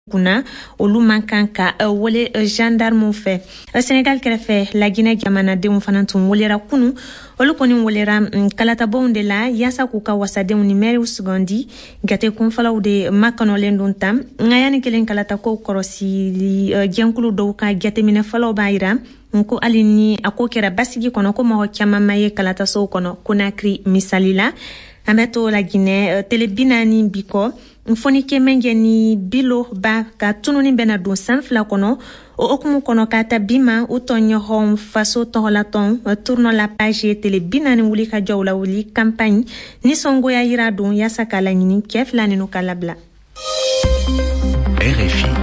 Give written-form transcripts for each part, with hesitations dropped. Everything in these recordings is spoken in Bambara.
kuna olu man kan ka wele gendarme fɛ Senegal kɛrɛfɛ la Guinée jamanadenw fana tun welera kunu olu kɔni welera kalatabonw de la yasa k'u ka wasadenw ni mɛriw sugandi gate kunfalaw de makanolen don tam ngayani kelen kalata ko kɔrɔsili jɛnkulu dɔw ka jateminɛ falaw b'a yira nko ali ni ako kɛra basigi kɔnɔ ko mɔgɔ caman ma ye kalatasow kɔnɔ Conakry misali la an bɛ to la Guinée tele 40 bi kɔ mfoni kemenge ni bilo ba ka tununi bena don san fila kɔnɔ o okumu kɔnɔ ka ta bima o tɔɲɔgɔn faso tɔgɔlatɔn tourno la page tele 40 wuli ka jɔw la wuli campagne ni songoya yira don yasa ka laɲini kɛ fila ninu ka labila RFI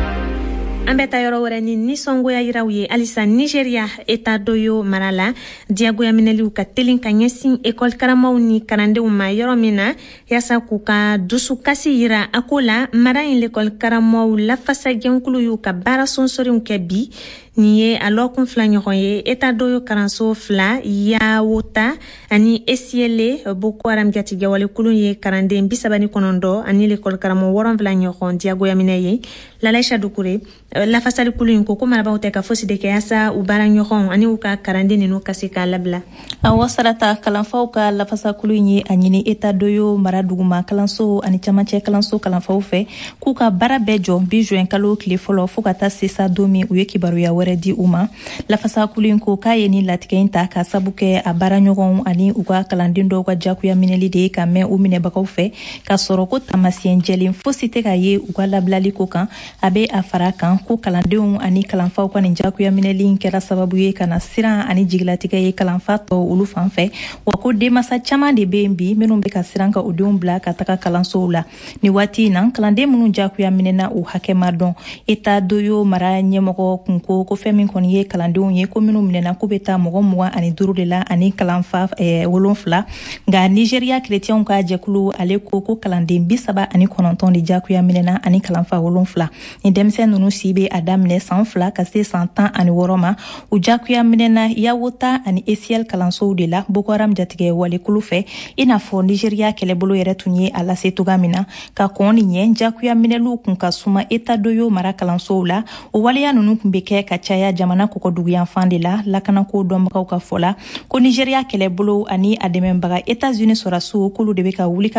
an bɛ taa yɔrɔ wɛrɛ ni nisɔngoya yiraw ye alisa Nigeria eta doyo marala diagoya minɛliw ka telin ka ɲɛsin école karamaw ni karandenw ma yɔrɔ min na yasa k'u ka dusukasi yira a ko la mara in l'école karamaw lafasa jɛnkulu y'u ka baara sonsoriw kɛ bi ni ye a lɔkun fila ɲɔgɔn ye eta doyo karanso fila Yawota ani Esiele Boko Haram jatigɛ walekulun ye karanden 39 ani l'école karamo 7 ɲɔgɔn diagoya minɛ ye Lalaisha Dukure lafasali kulu in ko marabaw tɛ ka fosi de kɛ yasa u baara ɲɔgɔn ani u ka karanden ninu kasi ka labila awa sarata kalanfaw ka lafasa kulu in ye a ɲini eta doyo mara duguma kalanso ani camancɛ kalanso kalanfaw fɛ k'u ka baara bɛɛ jɔ bi juin kalo tile fɔlɔ fo ka taa se sa don min u ye kibaruya wɛrɛ di u ma lafasa kulu in ko k'a ye ni latigɛ in ta ka sabu kɛ a baara ɲɔgɔn ani u ka kalanden dɔw ka jakuya minɛli de ye ka mɛn u minɛbagaw fɛ ka sɔrɔ ko tamasiyɛn jɛlen fosi tɛ ka ye u ka labilali ko kan a bɛ a fara kan ko kalandenw ani kalanfaw ka nin jakuya minɛli kɛra sababu ye ka na siran ani jigilatigɛ ye kalanfa tɔ olu fan fɛ wa ko denmasa caman de bɛ yen bi minnu bɛ ka siran ka u denw bila ka taga kalansow la ni waati in na kalanden minnu jakuya minɛna u hakɛ ma dɔn eta doyo mara ɲɛmɔgɔ kun ko fɛn min kɔni ye kalandenw ye ko minnu minɛna ko bɛ taa mɔgɔ 25 de la ani kalanfa 7 nka Nigeria chrétienw ka jɛkulu ale ko kalanden 39 de jakuya minɛna ani kalanfa 7 ni denmisɛn ninnu si bɛ a daminɛ san 2 ka se san 16 ma u jakuya minɛna Yawota ani Esiel kalansow de la Boko Haram jatigɛ walekulu fɛ i n'a fɔ Nigeria kɛlɛbolo yɛrɛ tun ye a lase toga min na ka kɔn ni ɲɛ jakuya minɛliw kun ka suma eta doyo mara kalansow la o waleya ninnu kun bɛ kɛ ka caya jamana kɔkɔduguyan fan de la lakanako dɔnbagaw ka fɔ la ko Nigeria kɛlɛbolo ani a dɛmɛbaga États-Unis sɔrɔsiw k'olu de bɛ ka wuli ka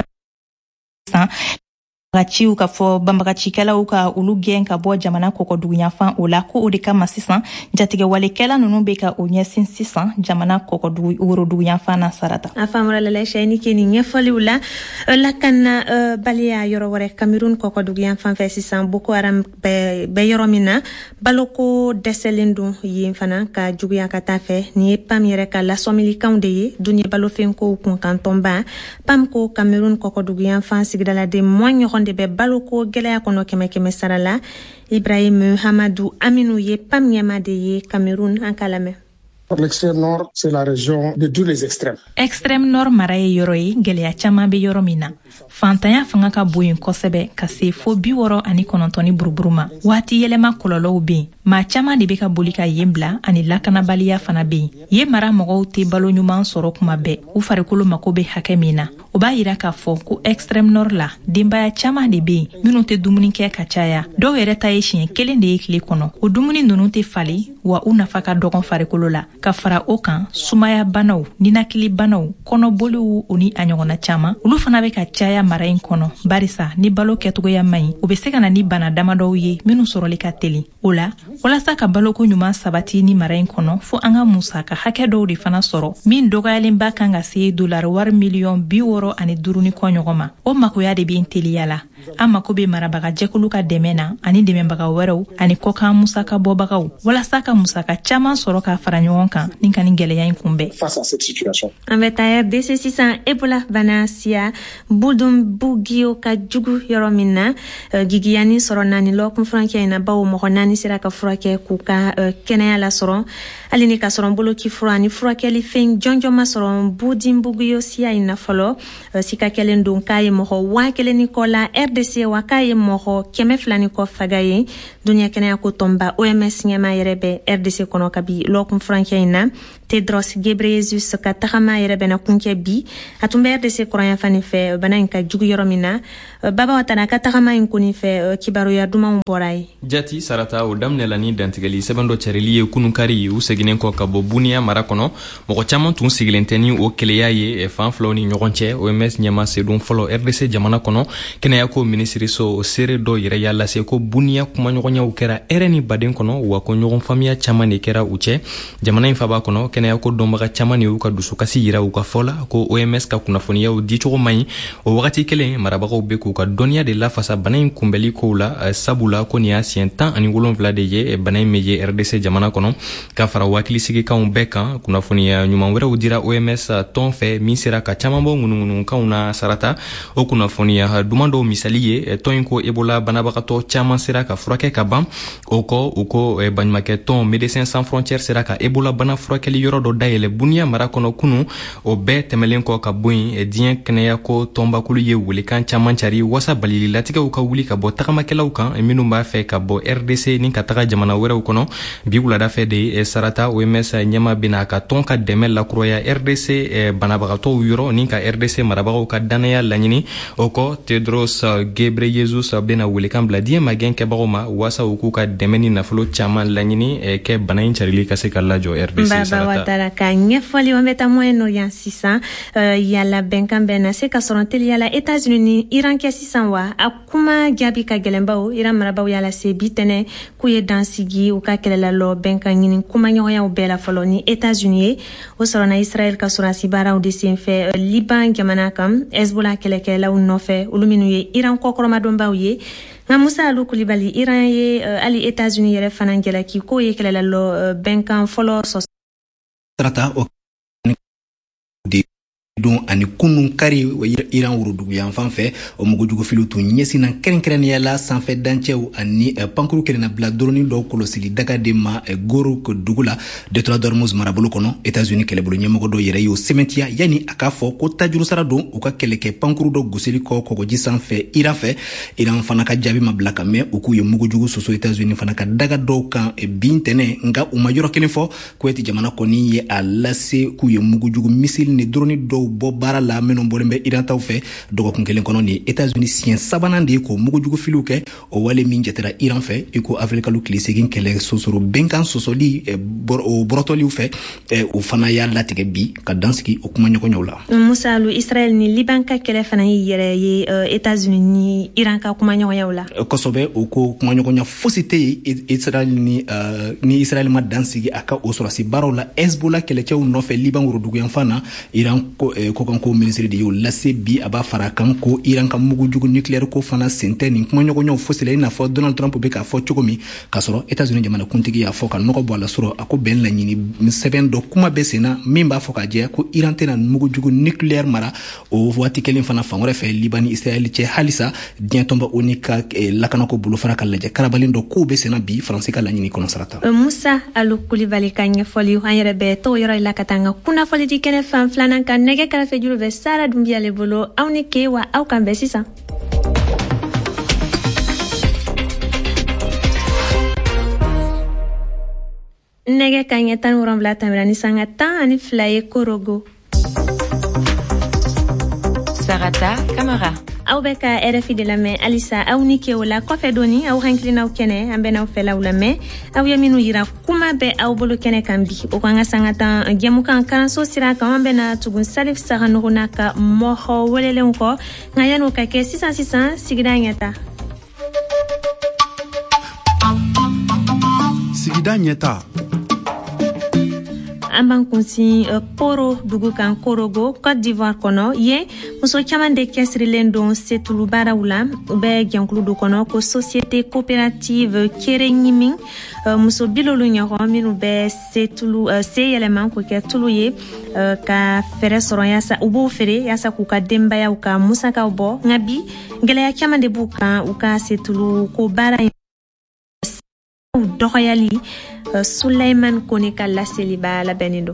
san ciw ka fɔ banbagacikɛlaw ka olu gɛn ka bɔ jamana kɔkɔduguyan fan o la ko o de kama sisan jatigɛ walekɛla ninnu bɛ ka o ɲɛsin sisan jamana woroduguyan fan na sarata a famura Lalaisha ni ke ni ɲɛfɔliw la lakana baliya yɔrɔ wɛrɛ Cameroun kɔkɔduguyan fan fɛ sisan Boko Haram bɛ yɔrɔ min na baloko dɛsɛlen don yen fana ka juguya ka taa fɛ ni ye PAM yɛrɛ ka lasɔmilikanw de ye duɲɛ balofɛnkow kunkantɔnba PAM ko Cameroun kɔkɔduguyan fan sigidaladen ɲɔgɔn de bɛ baloko gɛlɛya kɔnɔ 100 sara la Ibrahim Hamadou Aminou ye PAM ɲɛma de ye Cameroun an ka lamɛn. L'extrême nord, c'est la région de tous les extrêmes. Extrême nord mara ye yɔrɔ ye gɛlɛya caman bɛ yɔrɔ min na fantanya fanga ka bon yen kosɛbɛ ka se fo 69 buruburu ma waati yɛlɛma kɔlɔlɔw bɛ yen maa caman de bɛ ka boli ka yen bila ani lakanabaliya fana bɛ yen yen mara mɔgɔw tɛ balo ɲuman sɔrɔ kuma bɛɛ u farikolo mako bɛ hakɛ min na o b'a yira k'a fɔ ko extrême nord la denbaya caman de bɛ yen minnu tɛ dumuni kɛ ka caya dɔw yɛrɛ ta ye siɲɛ 1 de ye tile kɔnɔ o dumuni ninnu tɛ falen wa u nafa ka dɔgɔn farikolo la ka fara o kan sumaya banaw ninakili banaw kɔnɔboliw o ni a ɲɔgɔnna caman olu fana bɛ ka caya mara in kɔnɔ barisa ni balo kɛtogoya man ɲi o bɛ se ka na ni bana damadɔw ye minnu sɔrɔli ka teli o la walasa ka baloko ɲuman sabati ni mara in kɔnɔ fo an ka musaka hakɛ dɔw de fana sɔrɔ min dɔgɔyalenba kan ka se $60 miliyɔn 65 ni kɔ ɲɔgɔn ma o makoya de bɛ teliya la an mako bɛ marabaga jɛkulu ka dɛmɛ na ani dɛmɛbaga wɛrɛw ani kɔkan musaka bɔbagaw walasa ka musaka caman sɔrɔ ka fara ɲɔgɔn kan ni ka nin gɛlɛya in kunbɛn. An bɛ taa RDC sisan Ebola bana siya budun bugio ka jugu yɔrɔ min na gigiyani sɔrɔ naani lɔkun furakɛ in na bawo mɔgɔ naani sera ka furakɛ k'u ka kɛnɛya la sɔrɔ hali ni ka sɔrɔ boloki fura ni furakɛli fɛn jɔnjɔn ma sɔrɔ budun bugio siya in na fɔlɔ sika kɛlen don k'a ye mɔgɔ 1000 ni kɔ la RDC wa k'a ye mɔgɔ 200 kɔ faga ye duniya kɛnɛya ko tɔnba OMS ɲɛma yɛrɛ bɛ RDC kɔnɔ kabi lɔkun furankɛ in na Tedros Ghebreyesus ka tagama yɛrɛ bɛna kunkɛ bi a tun bɛ RDC kɔrɔnya fani fɛ bana in ka jugu yɔrɔ min na Baba Watana ka tagama in koni fɛ kibaruya dumanw bɔra ye jati sarata o daminɛla ni dantigɛli sɛbɛn dɔ cɛrili ye kununkari u seginen kɔ ka bɔ Buniya mara kɔnɔ mɔgɔ caman tun sigilen tɛ ni o keleya ye fan filaw ni ɲɔgɔn cɛ OMS ɲɛma sedon fɔlɔ RDC jamana kɔnɔ kɛnɛyako minisiri so seere dɔ yɛrɛ y'a lase ko Buniya kumaɲɔgɔnyaw kɛra hɛrɛ ni baden kɔnɔ wa ko ɲɔgɔn faamuya caman de kɛra u cɛ jamana in faba kɔnɔ kɛnɛyako dɔnbaga caman de y'u ka dusukasi yira u ka fɔ la ko OMS ka kunnafoniyaw dicogo man ɲi o wagati kelen marabagaw be k'u ka dɔnniya de lafasa bana in kunbɛli kow la sabula ko nin y'a siɲɛ 17 de ye bana in me ye RDC jamana kɔnɔ ka fara wakilisigikanw bɛɛ kan kunnafoniya ɲuman wɛrɛw dira OMS tɔn fɛ min sera ka caman bɔ ŋunuŋunukanw na sarata o kunnafoniya duman dɔw misali ye tɔn in ko Ebola banabagatɔ caman sera ka furakɛ ka ban o kɔ u ko baɲumakɛ tɔn Médecins Sans Frontières sera ka Ebola bana furakɛli yɔrɔ dɔ dayɛlɛ Buniya mara kɔnɔ kunu o bɛɛ tɛmɛlen kɔ ka bɔ yen diɲɛ kɛnɛyako tɔnbakulu ye welekan caman cari wasa balililatigɛw ka wuli ka bɔ tagamakɛlaw kan minnu b'a fɛ ka bɔ RDC ni ka taga jamana wɛrɛw kɔnɔ bi wulada fɛ de sarata OMS ɲɛma bena ka tɔn ka dɛmɛ lakuraya RDC banabagatɔw yɔrɔ ni ka RDC marabagaw ka danaya laɲini o kɔ Tedros Ghebreyesus bena welekan bila diɲɛ magɛn kɛbagaw ma wasa u k'u ka dɛmɛ ni nafolo caman laɲini kɛ bana in carili ka se ka lajɔ RDC sarata. Baba Watara ka ɲɛfɔli an bɛ taa Moyen-Orient sisan yala bɛnkan bɛna se ka sɔrɔ teliyala États-Unis ni Iran kɛ sisan wa a kuma jaabi ka gɛlɛnbaw Iran marabaw yala se bi tɛnɛ k'u ye dansigi u ka kɛlɛlalɔ bɛnkan ɲini kumaɲɔgɔnyaw bɛɛ la fɔlɔ ni États-Unis ye o sɔrɔna Israël ka sɔrɔsi baaraw de senfɛ Liban jamana kan Hezbollah kɛlɛkɛlaw nɔfɛ olu minnu ye Iran kɔkɔrɔmadonbaw ye nka Musa Alu Kulibali Iran ye hali États-Unis yɛrɛ fana jalaki k'o ye kɛlɛlalɔ bɛnkan fɔlɔ sɔsɔ Trata o don ani kunun kari Iran wurudugu yan fan fɛ o mugujugu filiw tun ɲɛsina kɛrɛnkɛrɛnnenya la sanfɛ dancɛw ani pankuru kelenna bila drone dɔw kɔlɔsili daga de ma Goro dugu la Detroit d'Ormuz marabolo kɔnɔ États-Unis kɛlɛbolo ɲɛmɔgɔ dɔ yɛrɛ y'o sɛmɛntiya yani a k'a fɔ ko tajurusara don u ka kɛlɛkɛ pankuru dɔ gosili kɔ kɔgɔji sanfɛ Iran fɛ Iran fana ka jaabi ma bila ka mɛn u k'u ye mugujugu soso États-Unis fana ka daga dɔw kan bin tɛnɛ nka u ma yɔrɔ kelen fɔ Kuwait jamana kɔni ye a lase k'u ye mugujugu misil ni drone dɔw bɔ baara la minnu bɔlen bɛ Iran taw fɛ dɔgɔkun kelen kɔnɔ ni États-Unis siɲɛ sabanan de ye k'o mugujugu filiw kɛ o wale min jatera Iran fɛ i ko Afrikalu tile segin kɛlɛ sosoro bɛnkan sɔsɔli o bɔrɔtɔliw fɛ o fana y'a latigɛ bi ka dansigi o kumaɲɔgɔnyaw la. Musa Alu Israël ni Liban ka kɛlɛ fana y'i yɛrɛ ye États-Unis ni Iran ka kumaɲɔgɔnyaw la. Kosɛbɛ o ko kumaɲɔgɔnya fosi tɛ yen Israël ni Israël ma dansigi a ka o sɔrɔsi baaraw la Hezbollah kɛlɛcɛw nɔfɛ Liban woroduguyan fan na Iran ko ko ministre de y'o lase bi a b'a fara kan ko Iran ka mugujugu nucléaire ko fana sen tɛ nin kumaɲɔgɔnyaw fosi la i n'a fɔ Donald Trump bɛ k'a fɔ cogo min k'a sɔrɔ États-Unis jamana kuntigi y'a fɔ ka nɔgɔ bɔ a la sɔrɔ a ko bɛn laɲini sɛbɛn dɔ kuma bɛ sen na min b'a fɔ k'a jɛ ko Iran tɛna mugujugu nucléaire mara o waati kelen fana fan wɛrɛ fɛ Liban ni Israël cɛ halisa diɲɛ tɔnba ONU ka lakanako bolofara ka lajɛ karabalen dɔ k'o bɛ sen na bi Faransi ka laɲini kɔnɔ sarata. Musa Alu Kulibali ka ɲɛfɔli an yɛrɛ bɛ t'o yɔrɔ la ka taa n ka kunnafoni di kɛnɛ fan filanan kan nɛgɛ kɛrɛfɛ juru bɛ Sara Dunbiyale bolo aw ni ke wa aw kan bɛn sisan. Nɛgɛ kaɲɛ 17 tɛmɛra ni sanga 12 ye Korogo. Sarata Kamara. Aw bɛ ka RFI de lamɛn halisa aw ni ke o la kɔfɛ doni aw hankilinaw kɛnɛ an bɛ n'aw fɛlaw lamɛn aw ye minnu yira kuma bɛ aw bolo kɛnɛ kan bi o kan ka sanga 10 jɛmukan kalanso sira kan an bɛna tugun Salif Saganogo n'a ka mɔgɔ welelenw kɔ nka yan'o ka kɛ sisan sigida ɲɛta. Sigida ɲɛta. An b'an kunsin Poro dugu kan Korogo Côte d'Ivoire kɔnɔ yen muso caman de cɛsirilen don setulu baaraw la u bɛ jɛnkulu dɔ kɔnɔ ko société coopérative Kere Ɲimin muso bilolu ɲɔgɔn minnu bɛ se yɛlɛma k'o kɛ tulu ye ka fɛrɛ sɔrɔ yaasa u b'o feere yaasa k'u ka denbayaw ka musakaw bɔ nka bi gɛlɛya caman de b'u kan u ka setulu ko baara in dɔgɔyali Sulaiman Kone ka laseli b'a labɛnnen don.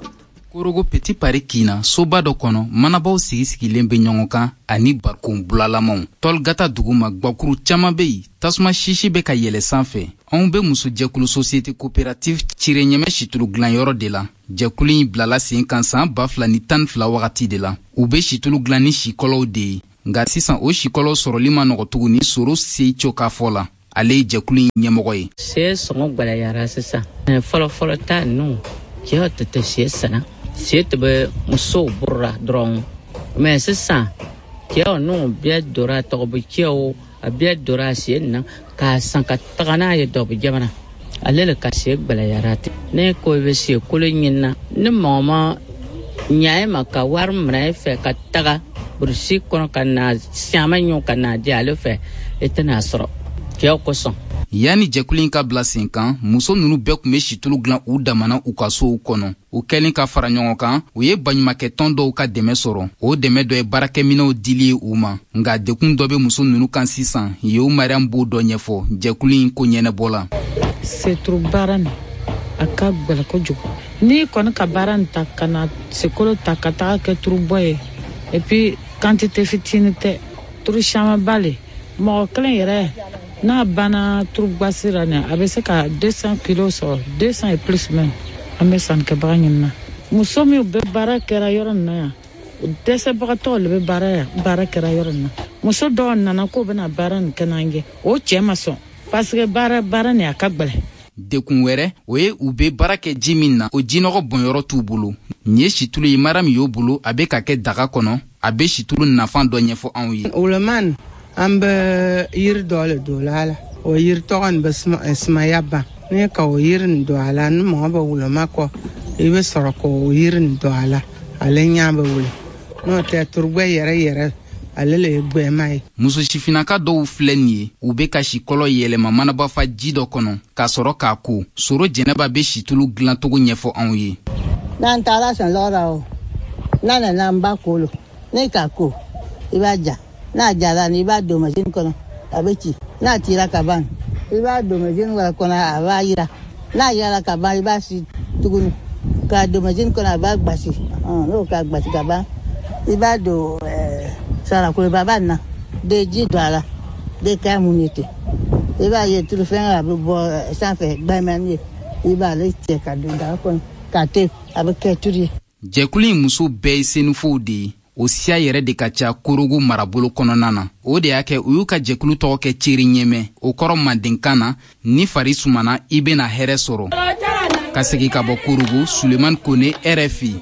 Korogo Petit Paris kina soba dɔ kɔnɔ manabaw sigi-sigilen bɛ ɲɔgɔn kan ani barikon bulalamanw. Tɔlgata duguma gwakuru caman bɛ yen, tasuma sisi bɛ ka yɛlɛ sanfɛ. Anw bɛ musojɛkulu Société Coopérative Cire ɲɛmɛ situlu dilanyɔrɔ de la. Jɛkulu in bilala sen kan san 2012 wagati de la. U bɛ situlu dilan ni sikɔlɔw de ye. Nka sisan o sikɔlɔw sɔrɔli ma nɔgɔ tuguni Soro Seicho ka fɔ la. Ale ye jɛkulu in ɲɛmɔgɔ ye. Se sɔngɔ gɛlɛyara sisan. Fɔlɔ ta ninnu cɛ tɛ se sana. Se tɛ bɛ musow burura dɔrɔn. Mais sisan cɛw ninnu bɛɛ dora tɔgɔbɔ cɛw a bɛɛ dora sen na k'a san ka taga n'a ye dɔ bɛ jamana. Ale le ka se gɛlɛyara ten. Ne ko i bɛ se kolo ɲini na ni mɔgɔ ma ɲa e ma ka wari minɛ e fɛ ka taga burusi kɔnɔ ka na siama ɲɔgɔn ka na di ale fɛ e tɛna sɔrɔ cɛw kosɔn. Yani jɛkulu in ka bila sen kan, muso ninnu bɛɛ tun bɛ situlu dilan u damana u ka sow kɔnɔ. U kɛlen ka fara ɲɔgɔn kan, u ye baɲumankɛ tɔn dɔw ka dɛmɛ sɔrɔ. O dɛmɛ dɔ ye baarakɛminɛw dili ye u ma. Nka dekun dɔ bɛ muso ninnu kan sisan, Yewu Mariam b'o dɔ ɲɛfɔ jɛkulu in ko ɲɛnɛbɔ la. Seturu baara nin a ka gɛlɛn kojugu. N'i kɔni ka baara nin ta ka na sekolo ta ka taga kɛ turubɔ ye et puis quantité fitinin tɛ turu caman ba le mɔgɔ kelen yɛrɛ n'a banna turubasi la nin a bɛ se ka 200 kilos sɔrɔ 200 et plus même an bɛ sannikɛbaga ɲini na muso min bɛ baara kɛra yɔrɔ nin na yan dɛsɛbagatɔw le bɛ baara kɛra yɔrɔ nin na muso dɔw nana k'o bɛna baara nin kɛ n'an ye o cɛ ma sɔn parce que baara nin a ka gɛlɛn. Dekun wɛrɛ o ye u bɛ baara kɛ ji min na o jinɔgɔ bɔnyɔrɔ t'u bolo. Nin ye situlu ye Mariam y'o bolo a bɛ ka kɛ daga kɔnɔ a bɛ situlu nafan dɔ ɲɛfɔ anw ye. Wulaman an bɛ yiri dɔ le don a la o yiri tɔgɔ nin bɛ sumaya ban ne ka o yiri nin don a la ni mɔgɔ bɛ wulama kɔ i bɛ sɔrɔ k'o yiri nin don a la ale ɲɛ bɛ wuli n'o tɛ turubɛ yɛrɛ ale le ye gbɛma ye. Muso sifinaka dɔw filɛ nin ye u bɛ ka sikɔlɔ yɛlɛma manabafa ji dɔ kɔnɔ k'a sɔrɔ k'a ko. Soro Jɛnɛba bɛ situlu dilancogo ɲɛfɔ anw ye. N'an taara san lɔra o n'a nana an b'a ko ne k'a ko i b'a ja n'a jara ni i b'a don machine kɔnɔ a bɛ ci n'a cira ka ban i b'a don machine kɔnɔ a b'a yira n'a yira ka ban i b'a si tuguni k'a don machine kɔnɔ a b'a gbasi n'o k'a gbasi ka ban i b'a don sarakoloba b'a na de ji don a la de k'a mun ye ten i b'a ye turufɛn a bɛ bɔ sanfɛ gbɛmɛni ye i b'ale cɛ ka don daga kɔnɔ k'a to a bɛ kɛ turu ye. Jɛkulu in muso bɛɛ ye senufow de ye. O siya yɛrɛ de ka ca Korogo marabolo kɔnɔna na. O de y'a kɛ u y'u ka jɛkulu tɔgɔ kɛ Ceri ɲɛmɛ. O kɔrɔ Mandenkan na ni fari sumana i bɛna hɛrɛ sɔrɔ. Ka segin ka bɔ Korogo, Sulemani Kone, RFI.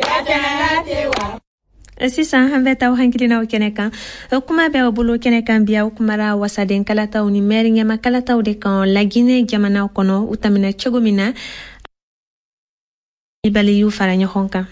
Sisan an bɛ taa hankilinaw kɛnɛ kan kuma bɛ bolo kɛnɛ kan bi aw kumara wasaden kalataw ni maire ɲɛma kalataw de kan Laginɛ jamana kɔnɔ u tɛmɛna cogo min na ibali y'u fara ɲɔgɔn kan.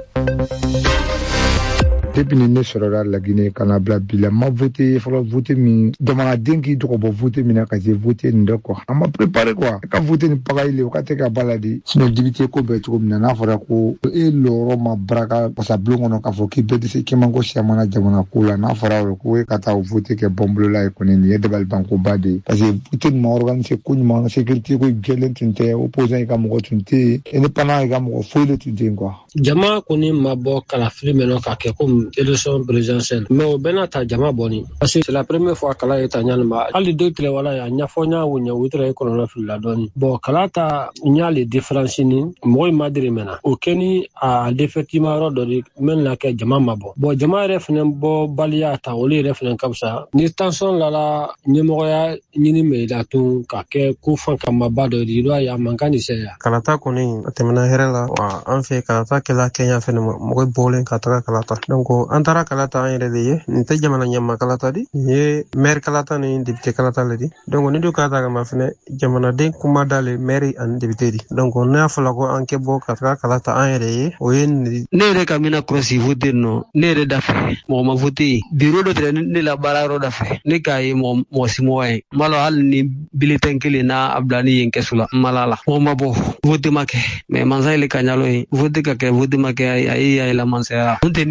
Depuis ne sɔrɔla Laginɛ ka na bila bi la ma voté fɔlɔ voté min jamanaden k'i tɔgɔ bɔ voté min na ka se voté nin dɔ kɔ an ma préparé quoi ka voté ni pagaille o ka tɛ ka bala di sinon député ko bɛɛ cogo min na n'a fɔra ko e lɔrɔ ma baraka wasabulon kɔnɔ k'a fɔ k'i bɛɛ tɛ se k'i man ko siamana jamana ko la n'a fɔra o ko e ka taa o voté kɛ bɔnbolo la ye kɔni nin ye dabalibankoba de ye parce que voté nin ma organiser ko ɲuman sécurité ko jɛlen tun tɛ opposant yi ka mɔgɔ tun tɛ indépendant yi ka mɔgɔ foyi de tun tɛ yen quoi. Jama kɔni ma bɔ kalafili mɛnɔ ka kɛ comme élection présidentielle mais o bɛna ta jama bɔni parce que c'est la première fois kala ye ta ɲanima hali deux tile wala ya ɲafɔ ɲa wuɲa u tɛrɛ kɔnɔna filila dɔɔni bon kala ta ɲa le différence ni mɔgɔ ma diri mɛna o kɛni a défaitement yɔrɔ dɔ de mɛn la kɛ jama ma bɔ bon jama yɛrɛ fɛnɛ bɔ baliya ta olu yɛrɛ fɛnɛ ka fisa ni tension lala ɲɛmɔgɔya ɲini mɛ la tun ka kɛ ko fan kamaba dɔ de do ya man kan ni sɛya kalata kɔni a tɛmɛna hɛrɛ la wa an fɛ kalata kɛla kɛɲa fɛnɛ mɔgɔ bɔlen ka taga kalata donc an taara kalata an yɛrɛ de ye nin tɛ jamana ɲɛma kalata di nin ye maire kalata ni député kalata le di donc ni do ka taga ma fɛnɛ jamanaden kuma dale maire ani député di donc ne y'a fɔla ko an kɛ bɔ ka taga kalata an yɛrɛ ye o ye ne yɛrɛ ka mina kɔrɔsi voter nɔ ne yɛrɛ da fɛ mɔgɔ ma voter bureau dɔ tɛrɛ ne la baara yɔrɔ da fɛ ne k'a ye mɔgɔ si mɔgɔ ye malo hali ni bulletin kelen n'a a bila ni yen kɛsu la malala mɔgɔ ma bɔ voter ma kɛ mais mansa ile ka ɲalo ye voter ka kɛ voter ma kɛ a ye yɛlɛ mansaya n'o tɛ nin kalata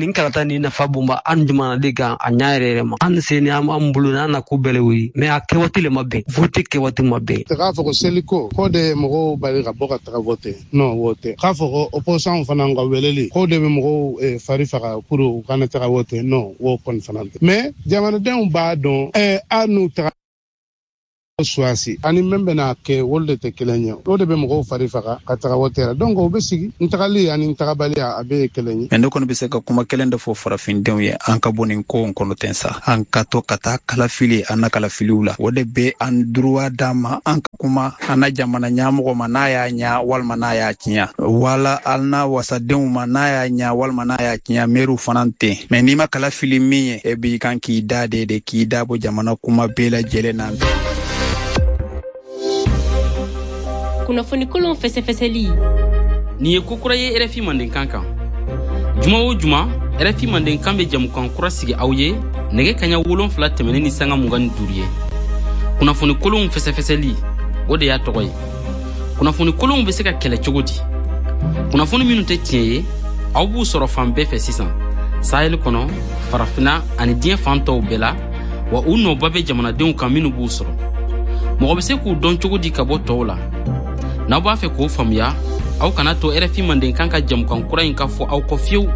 ni nafa bumba an jumana de kan a nyaare ma an seni am buluna na ku belewi mais a kewati le mabbe vote kewati mabbe ka fo ko seliko ko de mo bari ka boka tra vote no vote ka fo ko opposition fana nga weleli ko de mo fari faka pour kana tra vote no wo kon fana mais jamana den ba don anu tra swasi ani membe na ke wolde te kelenyo do de be mo fari faka ka tra vote donc o be sigi ntakali ani ntakabali abe kelenyi endo kono be se ka kuma kelende fo farafin den ye an ka bonin ko kono tensa an ka to kata kala fili an kala filiula wode be an droit dama an ka kuma ana jamana nyamo ma na ya nya wal ma ya kinya wala alna wasa den ma na ya nya wal ma ya kinya meru fanante mais ni ma kala fili mi e bi kan ki dade de ki dabo jamana kuma bela jele na kunnafoni kolon fɛsɛfɛsɛli ni ye kokura ye RFI Mandenkan kan juma o juma RFI Mandenkan bɛ jamukan kura sigi aw ye nɛgɛ kaɲa 7 tɛmɛnen ni sanga 25 ye kunnafoni kolon fɛsɛfɛsɛli o de y'a tɔgɔ ye kunnafoni kolon bɛ se ka kɛlɛ cogo di kunnafoni minnu tɛ tiɲɛ ye aw b'u sɔrɔ fan bɛɛ fɛ sisan Sahel kɔnɔ farafina ani diɲɛ fan tɔw bɛɛ la wa u nɔba bɛ jamanadenw kan minnu b'u sɔrɔ mɔgɔ bɛ se k'u dɔn cogo di ka bɔ tɔw la n'aw b'a fɛ k'o faamuya aw kana to RFI Mandenkan ka jamukan kura in ka fɔ aw kɔ fiyewu.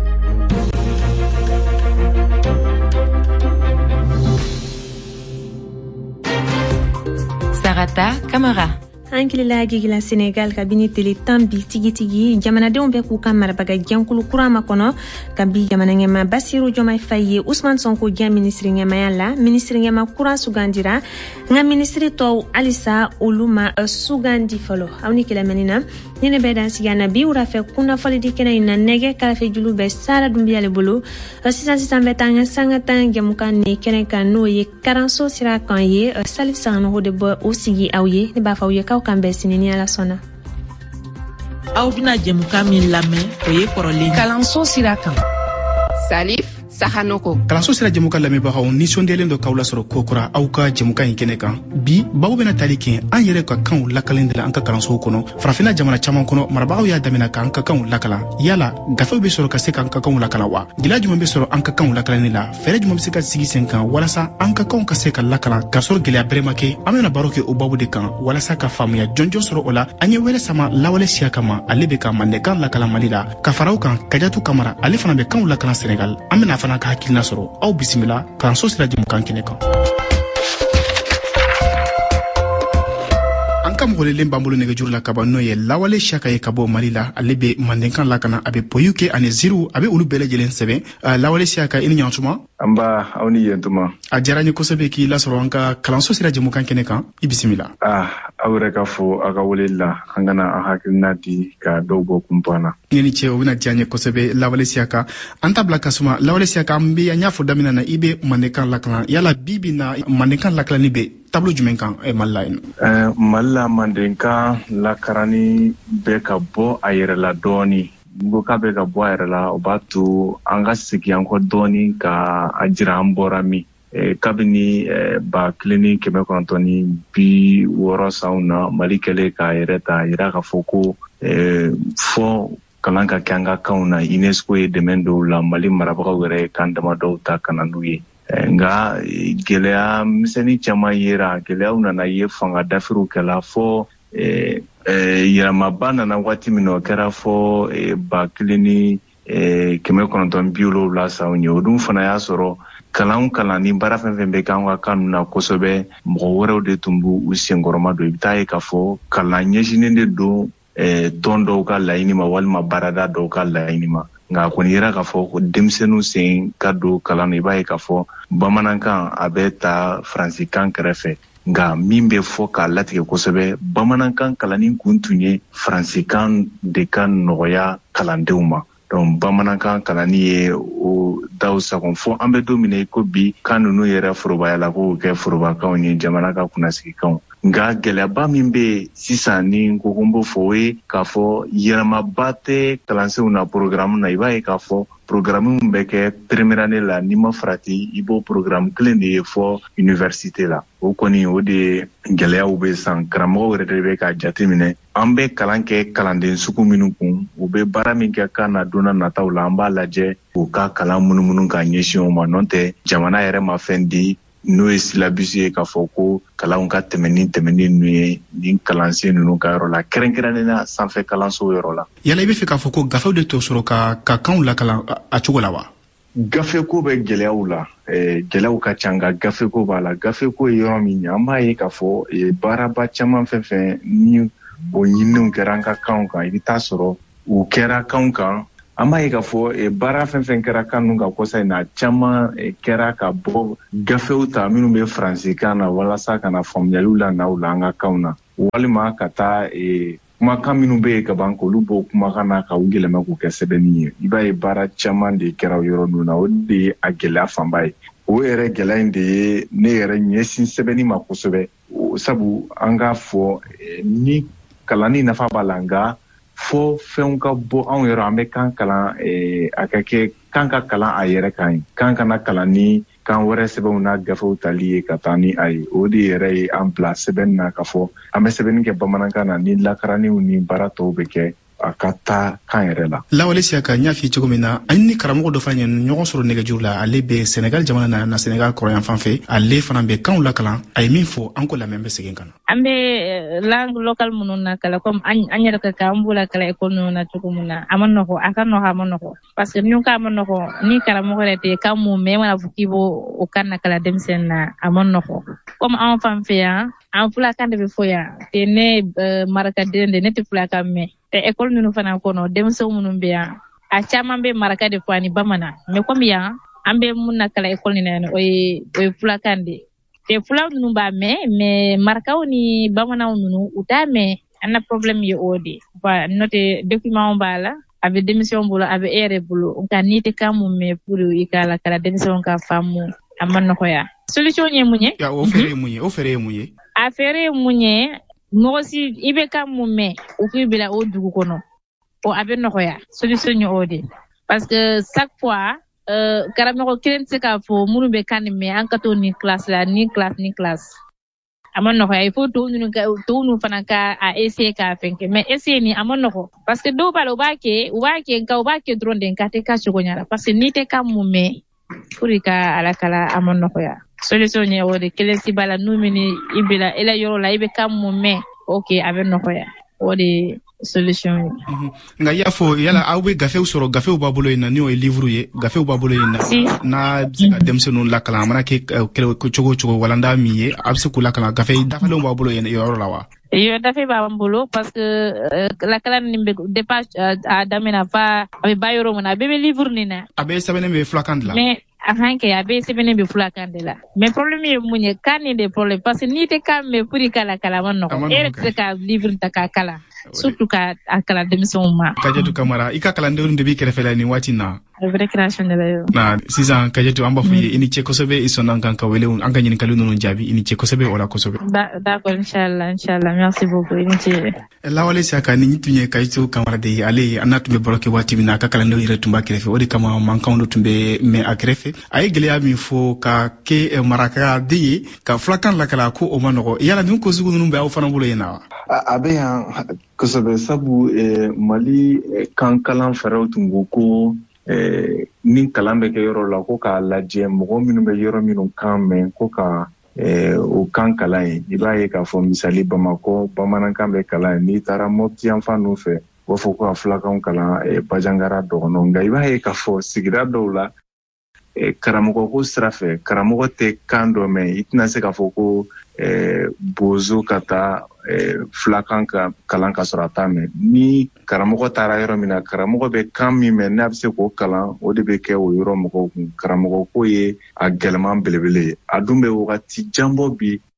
Sarata Camara. Hankilila gigila Senegal kabini tele tambi tigi jamanadenw bɛ k'u ka marabaga jɛnkulu kura ma kɔnɔ kabi jamana ɲɛma Basiru Jomai Faye Ousmane Sonko jɛn ministre ɲɛmaya la ministre ɲɛma kura sugandira nka ministre tɔw alisa olu ma sugandi fɔlɔ aw ni kɛlɛmɛnina ni ne bɛ dan sigi na bi wura fɛ kunnafɔli di kɛnɛ in na nɛgɛ karafe julu bɛ Sara Dumbiyale bolo sisan bɛ taa an ka sanga tan jamukan ni kɛnɛ kan n'o ye karanso sira kan ye Salif Sanogo de bɔ o sigi aw ye ne b'a fɔ aw ye kan bɛ sini ni ala sɔnna aw bɛna jɛmukan min lamɛn o ye kɔrɔlen kalanso sira kan Salif Sahanoko kalanso sira jɛmukan lamɛnbagaw nisɔndiyalen dɔ k'aw lasɔrɔ kokura aw ka jɛmukan in kɛnɛ kan bi baw bɛna tali kɛ an yɛrɛ ka kanw lakalen de la an ka kalansow kɔnɔ farafina jamana caman kɔnɔ marabagaw y'a daminɛ k'an ka kanw lakalan yala gafew bɛ sɔrɔ ka se k'an ka kanw lakalan wa gɛlɛya jumɛn bɛ sɔrɔ an ka kanw lakalanni la fɛɛrɛ jumɛn bɛ se ka sigi sen kan walasa an ka kanw ka se ka lakalan k'a sɔrɔ gɛlɛya bɛrɛ ma kɛ an bɛna baro kɛ o babu de kan walasa ka faamuya jɔnjɔn sɔrɔ o la an ye wɛrɛ sama lawale siya kama ale bɛ ka Mandenkan lakalan Mali la ka fara o kan Kajatu Kamara ale fana bɛ kanw lakalan Senegal an bɛna fana ka hakilina sɔrɔ aw bisimila kalanso sira jɛmukan kɛnɛ kan an ka mɔgɔlelen b'an bolo nɛgɛjuru la kaban n'o ye Lawale Siyaka ye ka bɔ Mali la ale bɛ Mandenkan lakana a bɛ poyiw kɛ ani ziiriw a bɛ olu bɛɛ lajɛlen sɛbɛn Lawale Siyaka i ni ɲantuma an b'a aw ni yentuma a diyara n ye kosɛbɛ k'i lasɔrɔ an ka kalanso sira jɛmukan kɛnɛ kan i bisimila aw yɛrɛ ka fɔ aw ka weleli la an kana an hakilina di ka dɔw bɔ kunpan na ni cɛ o bɛna diya n ye kosɛbɛ Lawale Siyaka an ta bila ka suma Lawale Siyaka an y'a fɔ daminɛ na i bɛ Mandenkan lakana yala bi bi na Mandenkan lakalani bɛ tableau jumɛn kan Mali la yen Mali la Mandenkan lakarani bɛ ka bɔ a yɛrɛ la dɔɔni ngo ka bɛ ka bɔ a yɛrɛ la o b'a to an ka segin an kɔ dɔɔni ka a jira an bɔra min kabini 1960 sanw na Mali kɛlen k'a yɛrɛ ta yira k'a fɔ ko fɔ kalan ka kɛ an ka kanw na UNESCO ye dɛmɛ dɔw la Mali marabagaw yɛrɛ ye kan dama dɔw ta ka na n'u ye nga gɛlɛya misɛnnin caman yera gɛlɛyaw nana ye fanga dafiriw kɛla fɔ yɛlɛmaba nana waati min na o kɛra fɔ 1970 sanw ye o dun fana y'a sɔrɔ kalan ni baara fɛn fɛn bɛ k'an ka kan na kosɛbɛ mɔgɔ wɛrɛw de tun b'u senkɔrɔma don i bɛ taa ye k'a fɔ kalan ɲɛsinnen de don tɔn dɔw ka laɲini ma walima baarada dɔw ka laɲini ma nka a kɔni yera k'a fɔ ko denmisɛnninw sen ka don kalan na i b'a ye k'a fɔ bamanankan a bɛ ta faransikan kɛrɛfɛ nka min bɛ fɔ k'a latigɛ kosɛbɛ bamanankan kalanni kun tun ye faransikan de ka nɔgɔya kalandenw ma donc bamanankan kalanni ye o daw sagon fɔ an bɛ don min na ko bi kan ninnu yɛrɛ forobayala k'o kɛ forobakanw ye jamana ka kunnasigikanw nka gɛlɛyaba min bɛ sisan ni ko n b'o fɔ o ye k'a fɔ yɛlɛmaba tɛ kalansenw na programme na i b'a ye k'a fɔ programme bɛ kɛ première année la n'i ma farati i b'o programme kelen de ye fɔ université la o kɔni o de gɛlɛyaw bɛ san karamɔgɔw yɛrɛ de bɛ ka jateminɛ an bɛ kalan kɛ kalanden sugu minnu kun u bɛ baara min kɛ kan na donna nataw la an b'a lajɛ u ka kalan munumunu ka ɲɛsin o ma nɔ tɛ jamana yɛrɛ ma fɛn di n'o ye syllabus ye k'a fɔ ko kalanw ka tɛmɛni ninnu ye nin kalansen ninnu ka yɔrɔ la kɛrɛnkɛrɛnnenya sanfɛ kalanso yɔrɔ la. Yala i bɛ fɛ k'a fɔ ko gafew de t'o sɔrɔ ka kanw lakalan a cogo la wa? Gafeko bɛ gɛlɛyaw la gɛlɛyaw ka ca nka gafeko b'a la gafeko ye yɔrɔ min ye an b'a ye k'a fɔ baaraba caman fɛn fɛn ni o ɲiniw kɛra an ka kanw kan i bɛ taa sɔrɔ u kɛra kanw kan an b'a ye k'a fɔ baara fɛn fɛn kɛra kan ninnu kan kɔsa in na caman kɛra ka bɔ gafew ta minnu bɛ faransikan na walasa ka na faamuyaliw la n'aw la an ka kanw na walima ka taa kumakan minnu bɛ yen ka ban k'olu bɔ kumakan na ka u yɛlɛma k'u kɛ sɛbɛnni ye i b'a ye baara caman de kɛra o yɔrɔ ninnu na o de ye a gɛlɛya fanba ye o yɛrɛ gɛlɛya in de ye ne yɛrɛ ɲɛsin sɛbɛnni ma kosɛbɛ sabu an k'a fɔ ni kalanni nafa b'a la nka fo fɛnw ka bɔ anw yɛrɛ an bɛ kan kalan a ka kɛ kan ka kalan a yɛrɛ kan ye kan kana kalan ni kan wɛrɛ sɛbɛnw n'a gafew tali ye ka taa ni a ye o de yɛrɛ ye an bila sɛbɛnni na k'a fɔ an bɛ sɛbɛnni kɛ bamanankan na ni lakaraniw ni baara tɔw bɛ kɛ a ka taa kan yɛrɛ la. Lawale Siyaka n y'a f'i cogo min na ani ni karamɔgɔ dɔ fana ye ɲɔgɔn sɔrɔ nɛgɛjuru la ale bɛ Senegal jamana na Senegal kɔrɔyan fan fɛ ale fana bɛ kanw lakalan a ye min fɔ an ko lamɛn bɛ segin ka na. An bɛ langue locale minnu na kala comme an yɛrɛ ka kan an b'o la kala école ninnu na cogo min na a ma nɔgɔn a ka nɔgɔn a ma nɔgɔn parce que ni ko a ma nɔgɔn ni karamɔgɔ yɛrɛ tɛ kan mun mɛ mana fɔ k'i b'o o kan na kala denmisɛnnin na a ma nɔgɔn comme an fan fɛ yan an fulakan de bɛ fɔ yan te ne marakaden de ne tɛ fulakan mɛn école ninnu fana kɔnɔ denmisɛnw minnu bɛ yan a caman bɛ maraka de fɔ ani bamanan mais comme yan an bɛ mun na kala école nin na o ye fulakan de te fulaw ninnu b'a mɛn mais marakaw ni bamananw ninnu u t'a mɛn an na problème ye o de voilà n'o tɛ document b'a la a bɛ denmisɛnw bolo a bɛ e yɛrɛ bolo nka n'i tɛ kan mun mɛn pour i ka la kala denmisɛnw ka faamu a ma nɔgɔya solution ye mun ye o fɛɛrɛ ye mun ye o fɛɛrɛ ye mun ye a fɛɛrɛ ye mun ye mɔgɔ si i bɛ kan mun mɛn o k'i bila o dugu kɔnɔ o a bɛ nɔgɔya solution ye o de parce que chaque fois karamɔgɔ kelen tɛ se k'a fɔ minnu bɛ kan nin mɛn an ka to nin classe la ni classe a ma nɔgɔya il faut tɔw ninnu fana ka a essayer k'a fɛn kɛ mais essayer nin a ma nɔgɔn parce que dɔw b'a la u b'a kɛ nka u b'a kɛ dɔrɔn de nka tɛ ka cogo ɲɛ la parce que n'i tɛ kan mun mɛn pour i ka ala kala a ma nɔgɔya solution ye o de kelen si b'a la n'u mini i bila i la yɔrɔ la i bɛ kan mun mɛn ok a bɛ nɔgɔya o de solution ye. Nka i y'a fɔ yala aw bɛ gafew sɔrɔ gafew b'a bolo yen na n'o ye livre ye gafew b'a bolo yen na n'a bɛ se ka denmisɛnninw lakalan a mana kɛ cogo o cogo walanda min ye a bɛ se k'u lakalan gafe dafalenw b'a bolo yen yɔrɔ la wa. Yo dafe b'an bolo parce que lakalan nin bɛ depuis a daminɛ fa a bɛ ba yɔrɔ min na a bɛɛ bɛ livre nin na. A bɛɛ sɛbɛnnen bɛ fulakan de la. Mais a kan kɛ a bɛɛ sɛbɛnnen bɛ fulakan de la mais problème ye mun ye kan nin de problème parce que n'i tɛ kan mɛn pour i ka lakala a ma nɔgɔn e yɛrɛ tɛ se ka livre ta k'a kalan surtout ka a kalan denmisɛnw ma. Kajatu Kamara i ka kalandenw de b'i kɛrɛfɛ la nin waati na. Récréation de la yo. Na sisan Kajatu an b'a fɔ ye i ni ce kosɛbɛ i sɔnna an kan ka wele an ka ɲininkali ninnu jaabi i ni ce kosɛbɛ o la kosɛbɛ. D'accord inchallah merci beaucoup i ni ce. Lawale Siyaka nin tun ye Kajatu Kamara de ye ale an n'a tun bɛ baro kɛ waati min na a ka kalandenw yɛrɛ tun b'a kɛrɛfɛ o de kama mankanw dɔ tun bɛ mɛn a kɛrɛfɛ a ye gɛlɛya min fɔ ka kɛ marakaden ye ka fulakan lakala ko o ma nɔgɔ yala nin ko sugu ninnu bɛ aw fana bolo yen na wa. A bɛ yan kosɛbɛ sabu Mali kan kalan fɛɛrɛw tun ko ko ni kalan bɛ kɛ yɔrɔ la ko k'a lajɛ mɔgɔ minnu bɛ yɔrɔ minnu kan mɛn ko ka o kan kalan ye i b'a ye k'a fɔ misali Bamakɔ bamanankan bɛ kalan ye n'i taara Mopti yan fan ninnu fɛ u b'a fɔ ko ka fulakanw kalan Bajangara dɔgɔnɔ nka i b'a ye k'a fɔ sigida dɔw la karamɔgɔ ko sira fɛ karamɔgɔ tɛ kan dɔ mɛn i tɛna se k'a fɔ ko bozo ka taa fulakan kalan ka sɔrɔ a t'a mɛn ni karamɔgɔ taara yɔrɔ min na karamɔgɔ bɛ kan min mɛn n'a bɛ se k'o kalan o de bɛ kɛ o yɔrɔ mɔgɔw kun karamɔgɔ ko ye a gɛlɛman belebele ye a dun bɛ wagati janbɔ bi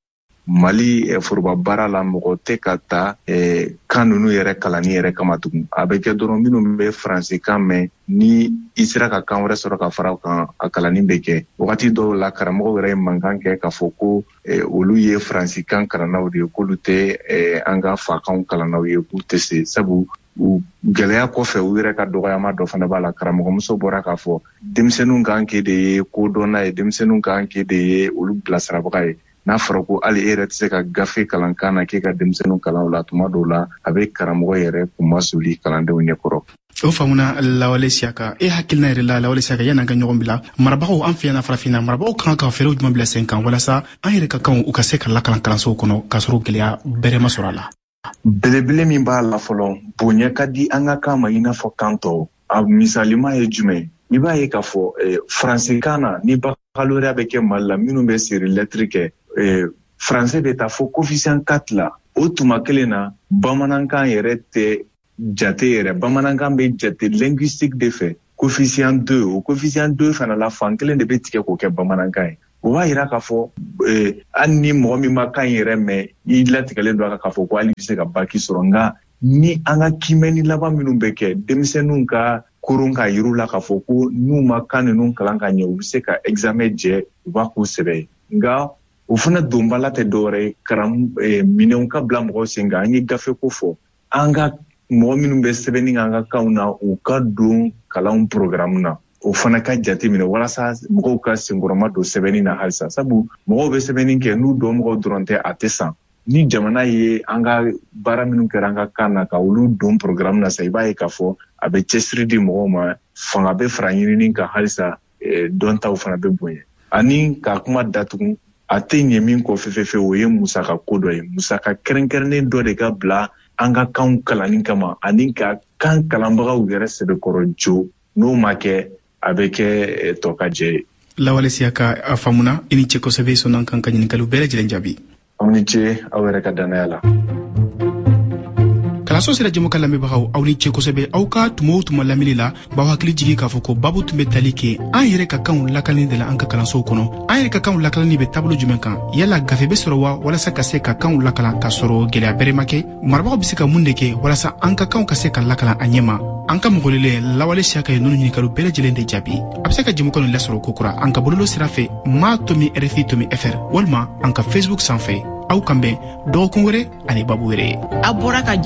Mali foroba baara la mɔgɔ tɛ ka taa kan ninnu yɛrɛ kalani yɛrɛ kama tugun a bɛ kɛ dɔrɔn minnu bɛ faransi kan mɛn ni i sera ka kan wɛrɛ sɔrɔ ka fara kan a kalani bɛ kɛ wagati dɔw la karamɔgɔ yɛrɛ ye mankan kɛ k'a fɔ ko olu ye faransi kan kalannaw de ye k'olu tɛ an ka fakanw kalannaw ye k'u tɛ se sabu u gɛlɛya kɔfɛ u yɛrɛ ka dɔgɔyama dɔ fana b'a la karamɔgɔmuso bɔra k'a fɔ denmisɛnninw kan k'e de ye kodɔnna ye denmisɛnninw kan k'e de ye olu bilasirabaga ye n'a fɔra ko hali e yɛrɛ tɛ se ka gafe kalan kan na k'e ka denmisɛnninw kalan o la tuma dɔw la a bɛ karamɔgɔ yɛrɛ kumasuli kalandenw ɲɛkɔrɔ. O faamuna Lawale Siaka e hakilina yɛrɛ la Lawale Siaka yan'an ka ɲɔgɔn bila marabagaw an fɛ yan farafinna marabagaw kan ka fɛɛrɛw jumɛn bila sen kan walasa an yɛrɛ ka kan u ka se ka lakalan kalansow kɔnɔ k'a sɔrɔ gɛlɛya bɛrɛ ma sɔrɔ a la. Belebele min b'a la fɔlɔ bonya ka di an ka kan ma i n'a fɔ kan tɔw a misalima ye jumɛn i b'a ye k'a fɔ faransikan na ni baccalauréat bɛ kɛ Mali la minnu bɛ seri lɛtiri kɛ faransɛ bɛ taa fɔ coefficient 4 la o tuma kelen na bamanankan yɛrɛ tɛ jate yɛrɛ bamanankan bɛ jate linguistique de fɛ coefficient 2 o coefficient 2 fana la fan kelen de bɛ tigɛ k'o kɛ bamanankan ye o b'a yira k'a fɔ hali ni mɔgɔ min ma kan yɛrɛ mɛn i latigɛlen don a kan k'a fɔ ko hali bɛ se ka baki sɔrɔ nka ni an ka kimɛnni laban minnu bɛ kɛ denmisɛnninw ka koron ka yir'u la k'a fɔ ko n'u ma kan ninnu kalan ka ɲɛ u bɛ se ka examen jɛ u b'a k'u sɛbɛ nka o fana donbala tɛ dɔwɛrɛ ye minɛnw ka bila mɔgɔw sen kan an ye gafe ko fɔ an ka mɔgɔ minnu bɛ sɛbɛnni kɛ an ka kanw na u ka don kalanw programme na o fana ka jate minɛ walasa mɔgɔw ka senkɔrɔma don sɛbɛnni na halisa sabu mɔgɔw bɛ sɛbɛnni kɛ n'u dɔnmɔgɔw dɔrɔn tɛ a tɛ san ni jamana ye an ka baara minnu kɛra an ka kan na ka olu don programme na sa i b'a ye k'a fɔ a bɛ cɛsiri di mɔgɔw ma fanga bɛ fara ɲinini kan halisa dɔntaw fana bɛ bonya ani k'a kuma datugu a tɛ ɲɛ min kɔ fefefe o ye musaka ko dɔ ye musaka kɛrɛnkɛrɛnnen dɔ de ka bila an ka kanw kalanni kama ani ka kan kalanbagaw yɛrɛ sɛbɛkɔrɔ jo n'o ma kɛ a bɛ kɛ tɔ ka jɛ ye. Lawale Siaka a faamuna i ni ce kosɛbɛ sɔnna kan ka ɲininkaliw bɛɛ lajɛlen jaabi. Aw ni ce aw yɛrɛ ka danaya la. Kalaso sera jɛmu ka lamɛnbagaw aw ni ce kosɛbɛ aw ka tuma o tuma lamɛnni la b'aw hakili jigi k'a fɔ ko baabu tun bɛ tali kɛ an yɛrɛ ka kanw lakalani de la an ka kalansow kɔnɔ an yɛrɛ ka kanw lakalani bɛ taabolo jumɛn kan yala gafe bɛ sɔrɔ wa walasa ka se ka kanw lakalan k'a sɔrɔ gɛlɛya bɛrɛ ma kɛ marabagaw bɛ se ka mun de kɛ walasa an ka kanw ka se ka lakalan a ɲɛ ma an ka mɔgɔlele Lawale Siaka ye ninnu ɲininkaliw bɛɛ lajɛlen de jaabi a bɛ se ka jɛmukan nin lasɔrɔ kokura an ka bɔlɔlɔ sira fɛ ma tomi RFI tomi FR walima an ka Facebook sanfɛ aw kan bɛn dɔgɔkun wɛrɛ ani baabu wɛrɛ a bɔra ka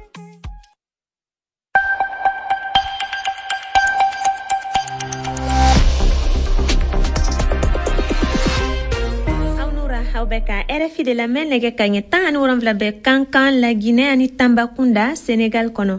ka RFI de la mɛn nɛgɛ ka ɲɛ 17 bɛ kankan la Guinée ani Tambacounda Sénégal kɔnɔ.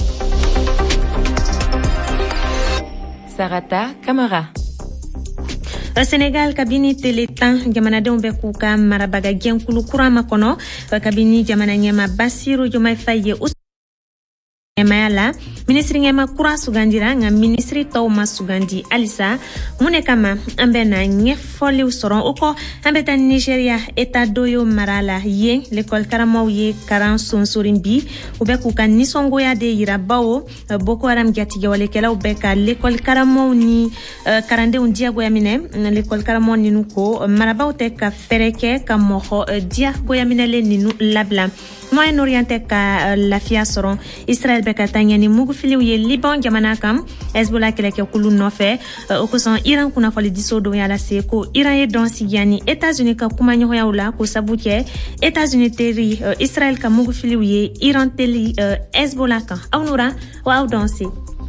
Sarata Camara. Sénégal kabini tele 10 jamanadenw bɛ k'u ka marabaga jɛnkulu kura ma kɔnɔ kabini jamana ɲɛma Bassirou Diomaye Faye ye ɲɛmaya la ministre ɲɛma kura sugandira nka ministre tɔw ma sugandi alisa mun de kama an bɛ na ɲɛfɔliw sɔrɔ o kɔ an bɛ taa Nigeria Eta Doyo mara la yen l'école karamɔgɔw ye karan sonsorin bi u bɛ k'u ka nisɔngoya de yira bawo Boko Haram jatigɛwalekɛlaw bɛ ka l'école karamɔgɔw ni karandenw diyagoya minɛ l'école karamɔgɔ ninnu ko marabaw tɛ ka fɛrɛ kɛ ka mɔgɔ diyagoya minɛlen ninnu labila Moyen-Orient ka lafiya sɔrɔ Israël bɛ ka taa ɲɛ ni mugufiliw ye Liban jamana kan Hezbollah kɛlɛkɛkulu nɔfɛ o kosɔn Iran kunnafoli diso dɔ y'a lase ko Iran ye dɔn sigiya ni États-Unis ka kumaɲɔgɔnyaw la ko sabu kɛ États-Unis teri Israël ka mugufiliw ye Iran teli Hezbollah kan aw nura wa aw dɔn se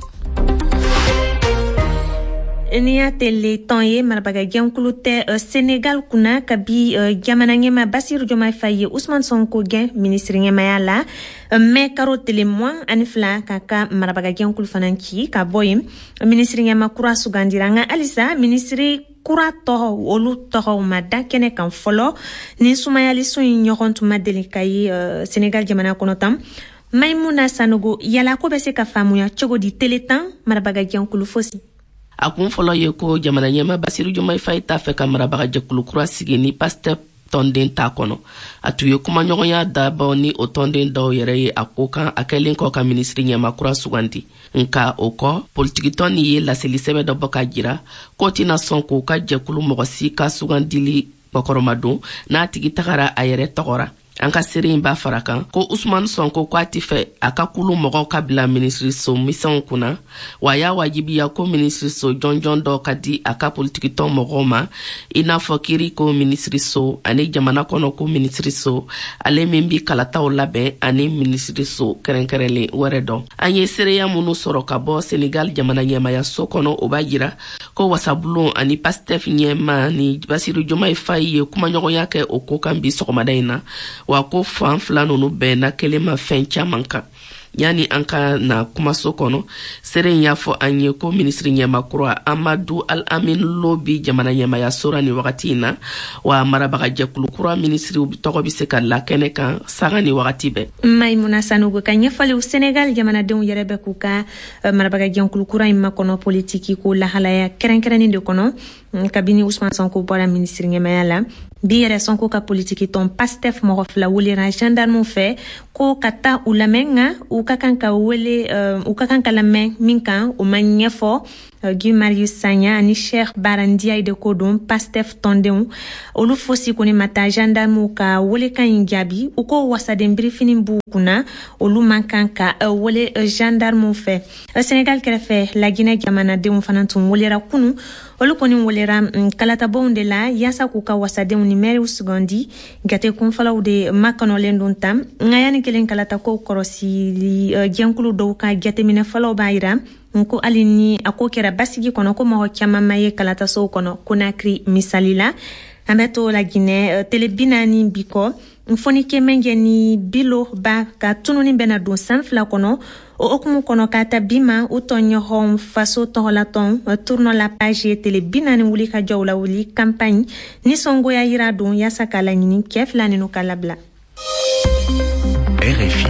ni y'a tele tɔn ye marabaga jɛnkulu tɛ Sénégal kunna kabi jamana ɲɛma Bassirou Diomaye Faye ye Ousmane Sonko gɛn ministre ɲɛmaya la mais karo tele mois ani fila k'a ka marabaga jɛnkulu fana ci ka bɔ yen ministre ɲɛma kura sugandira nka halisa ministre kura tɔgɔ olu tɔgɔw ma da kɛnɛ kan fɔlɔ ni sumayaliso in ɲɔgɔn tun ma deli ka ye Sénégal jamana kɔnɔ tan Maimouna Sanogo yala ko bɛ se ka faamuya cogo di tele 10 marabaga jɛnkulu fosi a kun fɔlɔ ye ko jamana ɲɛma Bassirou Diomaye Faye t'a fɛ ka marabaga jɛkulu kura sigi ni pasteur tɔnden t'a kɔnɔ a tun ye kumaɲɔgɔnya dabɔ ni o tɔnden dɔw yɛrɛ ye a ko kan a kɛlen kɔ ka ministre ɲɛma kura sugandi nka o kɔ politikitɔn ni ye laseli sɛbɛ dɔ bɔ ka jira k'o tɛna sɔn k'o ka jɛkulu mɔgɔ si ka sugandili Kɔkɔrɔma don n'a tigi tagara a yɛrɛ tɔgɔra. An ka serein b'a fara kan ko Usman Sonko ko a ti fɛ a ka kulu mɔgɔw ka bila minisiriso misɛnw kunna wa y'a wajibiya ko minisiriso jɔnjɔn dɔ ka di a ka politikitɔn mɔgɔw ma i n'a fɔ kiri ko minisiriso ani jamana kɔnɔ ko minisiriso ale min bi kalataw labɛn ani minisiriso kɛrɛnkɛrɛnlen wɛrɛ dɔn. An ye sereya minnu sɔrɔ ka bɔ Senegal jamana ɲɛmaya so kɔnɔ o b'a yira ko wasabulon ani Pastef ɲɛma ni Basiru Diomaye Faye ye kumaɲɔgɔnya kɛ o ko kan bi sɔgɔmada in na wa ko fan fila nunu bɛɛ na kelen ma fɛn caman kan. Yani an ka na kumaso kɔnɔ seren y'a fɔ an ye ko minisiri ɲɛmakura Amadu Al-Amin Lo bi jamana ɲɛmaya sora ni wagati in na wa marabagajɛkulu kura minisiriw tɔgɔ bi se ka lakɛnɛ kan saga ni wagati bɛɛ. Maimuna Sanogo ka ɲɛfɔliw Senegal jamanadenw yɛrɛ bɛ k'u ka marabagajɛkulu kura in makɔnɔ politiki ko lahalaya kɛrɛnkɛrɛnnin de kɔnɔ kabini Usman Sonko bɔra minisiri ɲɛmaya la. Bi yɛrɛ Sonko ka politiki tɔn Pastef mɔgɔ fila welera gendarmew fɛ ko ka taa u lamɛn nka u ka kan ka lamɛn min kan o ma ɲɛfɔ Guy Marius Sagna ani Cheikh Bara Ndiaye de ko don Pastef tɔndenw olu fosi kɔni ma taa gendarmew ka welekan in jaabi u ko wasaden birifini b'u kunna olu man kan ka wele gendarmew fɛ. Senegal kɛrɛfɛ Laginɛ jamanadenw fana tun welera kunu olu kɔni welera kalatabaw de la yaasa k'u ka wasadenw ni mɛriw sugandi gate kunfalaw de makɔnɔlen don tam nka yani kelen kalatakow kɔrɔsili jɛnkulu dɔw ka jateminɛ fɔlɔw b'a yira nko hali ni a ko kɛra basigi kɔnɔ ko mɔgɔ caman ma ye kalatasow kɔnɔ Conakry misali la an bɛ to Laginɛ tele 40 bi kɔ nfɔni kɛmɛnjɛ ni bilo ba ka tununi bɛna don san 2 kɔnɔ o okumu kɔnɔ ka ta bima o tɔɲɔgɔn faso tɔgɔlatɔn tournant la page tele 40 wuli ka jɔw la wuli campagne nisɔngoya yira don yaasa k'a laɲini kɛ fila ninu ka labila. RFI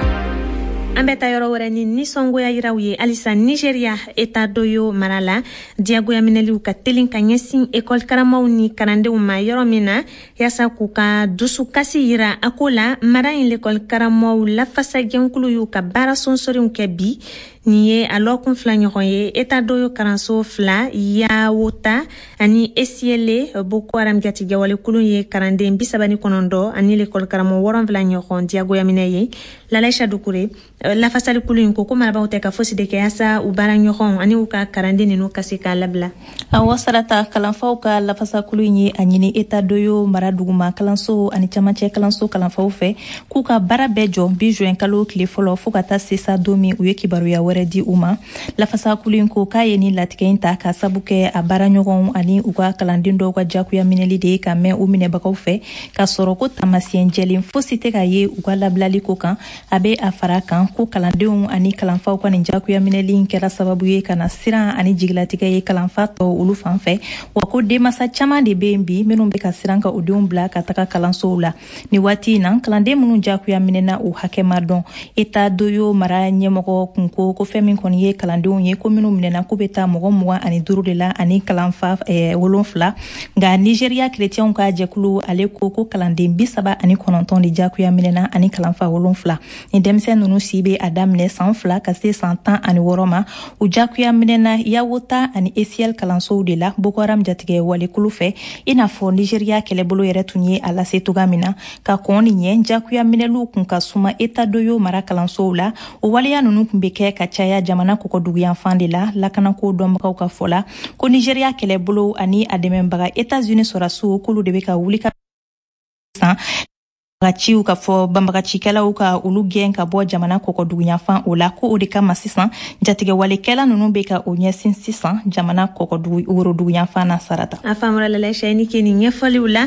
an bɛ taa yɔrɔ wɛrɛ ni nisɔngoya yiraw ye halisa Nigeria eta doyo mara la diyagoya minɛliw ka teli ka ɲɛsin école karamaw ni karandenw ma yɔrɔ min na yaasa k'u ka dusukasi yira a ko la mara in l'école karamaw lafasa jɛnkulu y'u ka baara sonsoriw kɛ bi ni ye a lɔkun fila ɲɔgɔn ye eta doyo karanso fila Yawota ani Esiele Boko Haram jatigɛ walekulun ye karanden 39 ani l'école karamo 7 ɲɔgɔn diyagoya minɛ ye Lalaisha Dukure lafasali kulu in ko marabaw tɛ ka fosi de kɛ yaasa u baara ɲɔgɔn ani u ka karanden ninu ka se k'a labila. Awɔ sarata kalanfaw ka lafasa kulu in ye a ɲini eta doyo mara duguma kalanso ani camancɛ kalanso kalanfaw fɛ k'u ka baara bɛɛ jɔ bi juin kalo tile fɔlɔ fo ka taa se sa don min u ye kibaruya wɛrɛ di u ma. Lafasa kulu in ko k'a ye ni latigɛ in ta ka sabu kɛ a baara ɲɔgɔn ani u ka kalanden dɔw ka jakuya minɛli de ye ka mɛn u minɛbagaw fɛ ka sɔrɔ ko tamasiyɛn jɛlen fosi tɛ ka ye u ka labilali ko kan a bɛ a fara kan ko kalandenw ani kalanfaw ka nin jakuya minɛli kɛra sababu ye ka na siran ani jigilatigɛ ye kalanfa tɔ olu fan fɛ wa ko denmasa caman de bɛ yen bi minnu bɛ ka siran ka u denw bila ka taga kalansow la ni waati in na kalanden minnu jakuya minɛna u hakɛ ma dɔn eta doyo mara ɲɛmɔgɔ kun ko fɛn min kɔni ye kalandenw ye ko minnu minɛna ko bɛ taa mɔgɔ 25 de la ani kalanfa 7 nka Nigeria chrétienw ka jɛkulu ale ko kalanden 39 de jakuya minɛna ani kalanfa 7 ni denmisɛn ninnu si bɛ a daminɛ san 2 ka se san 16 ma u jakuya minɛna Yawota ani Esiel kalansow de la Boko Haram jatigɛ walekulu fɛ i n'a fɔ Nigeria kɛlɛbolo yɛrɛ tun ye a lase toga min na ka kɔn ni ɲɛ jakuya minɛliw kun ka suma eta doyo mara kalansow la o waleya ninnu kun bɛ kɛ ka caya jamana kɔkɔduguyan fan de la lakanako dɔnbagaw ka fɔ la ko Nigeria kɛlɛbolo ani a dɛmɛbaga États-Unis sɔrɔsiw k'olu de bɛ ka wuli ka san ciw ka fɔ banbagacikɛlaw ka olu gɛn ka bɔ jamana kɔkɔduguyan fan o la ko o de kama sisan jatigɛ walekɛla ninnu bɛ ka o ɲɛsin sisan jamana woroduguyan fan na sarata. A faamura Lalaisha ni ke ni ɲɛfɔliw la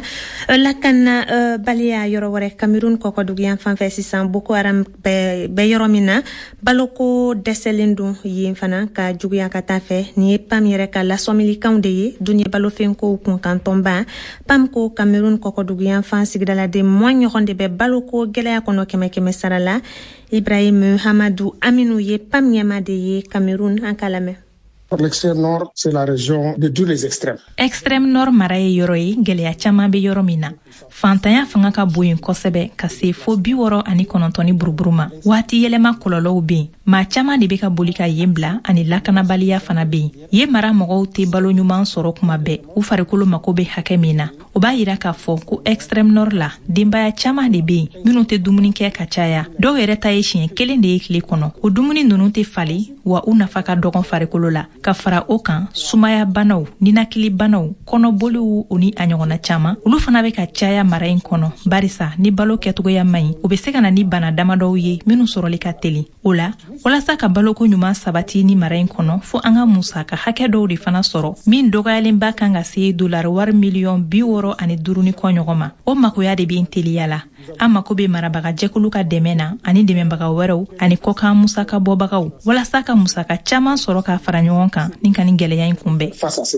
lakana baliya yɔrɔ wɛrɛ Cameroun kɔkɔduguyan fan fɛ sisan Boko Haram bɛ yɔrɔ min na baloko dɛsɛlen don yen fana ka juguya ka taa fɛ ni ye PAM yɛrɛ ka lasɔmilikanw de ye duɲɛ balofɛnkow kunkantɔnba PAM ko Cameroun kɔkɔduguyan fan sigidaladen mɔn ɲɔgɔn de bɛ baloko gɛlɛya kɔnɔ 100 sara la Ibrahim Hamadou Aminou ye PAM ɲɛma de ye Cameroun an ka lamɛn. L'extrême nord, c'est la région de tous les extrêmes. Extrême nord mara ye yɔrɔ ye gɛlɛya caman bɛ yɔrɔ min na. Fantanya fanga ka bon yen kosɛbɛ ka se fo 69 buruburu ma. Waati yɛlɛma kɔlɔlɔw bɛ yen. Maa caman de bɛ ka boli ka yen bila ani lakanabaliya fana bɛ yen. Yen mara mɔgɔw tɛ balo ɲuman sɔrɔ kuma bɛɛ. U farikolo mako bɛ hakɛ min na. o b'a yira k'a fɔ ko extrême nord la denbaya caaman de be yen minw tɛ dumuni kɛ ka caya. Dɔw yɛrɛ ta ye siɲɛ 1 de ye tile kɔnɔ. O dumuni nunu tɛ fali wa u nafa ka dɔgɔn farikolo la. Ka fara o kan sumaya banaw, ninakili banaw, kɔnɔboliw o ni a ɲɔgɔnna caaman olu fana be ka caya mara in kɔnɔ. Barisa ni balo kɛtogoya man ɲi o be se ka na ni bana damadɔw ye minw sɔrɔli ka teli. O la walasa ka baloko ɲuman sabati ni mara in kɔnɔ fo an ka musaka hakɛ dɔw de fana sɔrɔ min dɔgɔyalenba kan ka se $65 miliyɔn ni kɔ ɲɔgɔn ma. O makoya de be teliya la. An mako be marabaga jɛkulu ka dɛmɛ na ani dɛmɛbaga wɛrɛw ani kɔkan musaka bɔbagaw walasa ka musaka caaman sɔrɔ ka fara ɲɔgɔn kan ni ka ni gwɛlɛya in kunbɛn.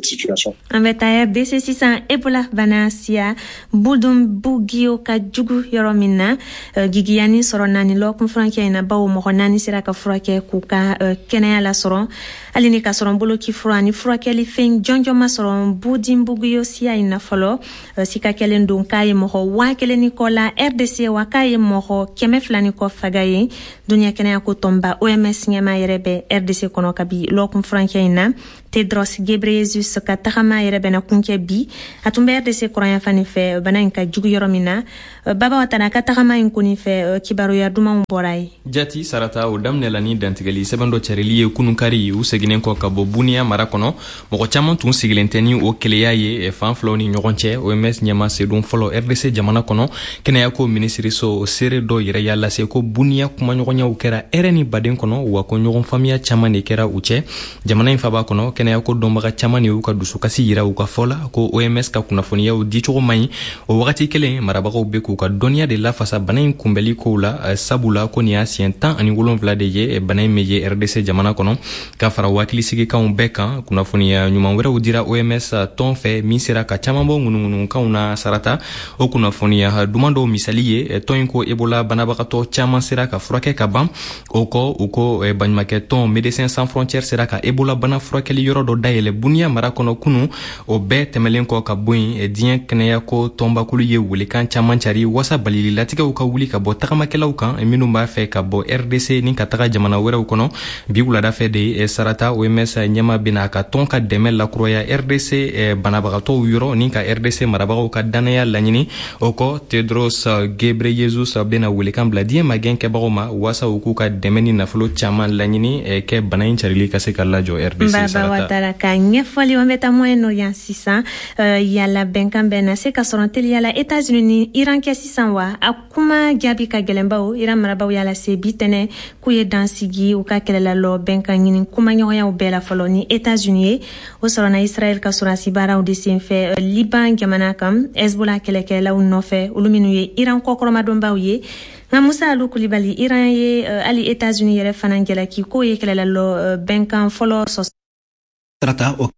An bɛ taa RDC sisan Ebola bana siya budun bugio ka jugu yɔrɔ min na gigiyani sɔrɔ naani lɔ kunfurankɛ in na bawo mɔgɔ naani sera ka furakɛ k'u ka kɛnɛya la sɔrɔ hali ni ka sɔrɔ boloki fura ni furakɛli fɛn jɔnjɔn ma sɔrɔ budin bugio siya in na fɔlɔ sika kɛlen don k'a ye mɔgɔ 1000 ni kɔ la RDC wa k'a ye mɔgɔ 200 ni kɔ faga ye duniya kɛnɛya ko tɔnba OMS ɲɛma yɛrɛ bɛ RDC kɔnɔ kabi lɔkun furankɛ in na Tedros Ghebreyesus ka tagama yɛrɛ bɛna kunkɛ bi a tun bɛ RDC kɔrɔnya fani fɛ bana in ka jugu yɔrɔ min na Baba Watana ka tagama in koni fɛ kibaruya dumanw bɔra ye. Jati sarata o daminɛla ni dantigɛli sɛbɛn dɔ cɛrɛli ye kununkari u seginen kɔ ka bɔ Buniya mara kɔnɔ mɔgɔ caman tun sigilen tɛ ni o keleya ye fan filaw ni ɲɔgɔn cɛ OMS ɲɛma sedon fɔlɔ RDC jamana kɔnɔ kɛnɛyako minisiri so seere dɔ yɛrɛ y'a lase ko Buniya kumaɲɔgɔnyaw kɛra hɛrɛ ni baden kɔnɔ wa ko ɲɔgɔn faamuya caman de kɛra u cɛ jamana in faba kɔnɔ kɛnɛyako dɔnbaga caman de y'u ka dusukasi yira u ka fɔ la ko OMS ka kunnafoniyaw dicogo man ɲi o wagati kelen marabagaw be k'u ka dɔnniya de lafasa bana in kunbɛli kow la sabula ko nin y'a siɲɛ 17 de ye bana in me ye RDC jamana kɔnɔ ka fara hakilisigikanw bɛɛ kan kunnafoniya ɲuman wɛrɛw dira OMS tɔn fɛ min sera ka caman bɔ ŋunuŋunukanw na sarata o kunnafoniya duman dɔw misali ye tɔn in ko Ebola banabagatɔ caman sera ka furakɛ ka ban o kɔ u ko baɲumakɛ tɔn Médecins Sans Frontières sera ka Ebola bana furakɛli yɔrɔ dɔ dayɛlɛ Buniya mara kɔnɔ kunu o bɛɛ tɛmɛlen kɔ ka bɔ yen diɲɛ kɛnɛyako tɔnbakulu ye welekan caman cari wasa balililatigɛw ka wuli ka bɔ tagamakɛlaw kan minnu b'a fɛ ka bɔ RDC ni ka taga jamana wɛrɛw kɔnɔ bi wulada fɛ de sarata OMS ɲɛma bena a ka tɔn ka dɛmɛ lakuraya RDC banabagatɔw yɔrɔ ni ka RDC marabagaw ka danaya laɲini o kɔ Tedros Ghebreyesus bena welekan bila diɲɛ magɛn kɛbagaw ma wasa u k'u ka dɛmɛ ni nafolo caman laɲini kɛ bana in carili ka se ka lajɔ RDC sarata. Baba Watara ka ɲɛfɔli an bɛ taa Moyen-Orient sisan yala bɛnkan bɛna se ka sɔrɔ teliyala États-Unis ni Iran kɛ sisan wa a kuma jaabi ka gɛlɛnbaw Iran marabaw yala se bi tɛnɛ k'u ye dansigi u ka kɛlɛlalɔ bɛnkan ɲini kumaɲɔgɔnyaw bɛɛ la fɔlɔ ni États-Unis ye o sɔrɔna Israël ka sɔrɔsi baaraw de senfɛ Liban jamana kan Hezbollah kɛlɛkɛlaw nɔfɛ olu minnu ye Iran kɔkɔrɔmadonbaw ye nka Musa Alu Kulibali Iran ye hali États-Unis yɛrɛ fana jalaki k'o ye kɛlɛlalɔ bɛnkan fɔlɔ sɔsɔ sarata o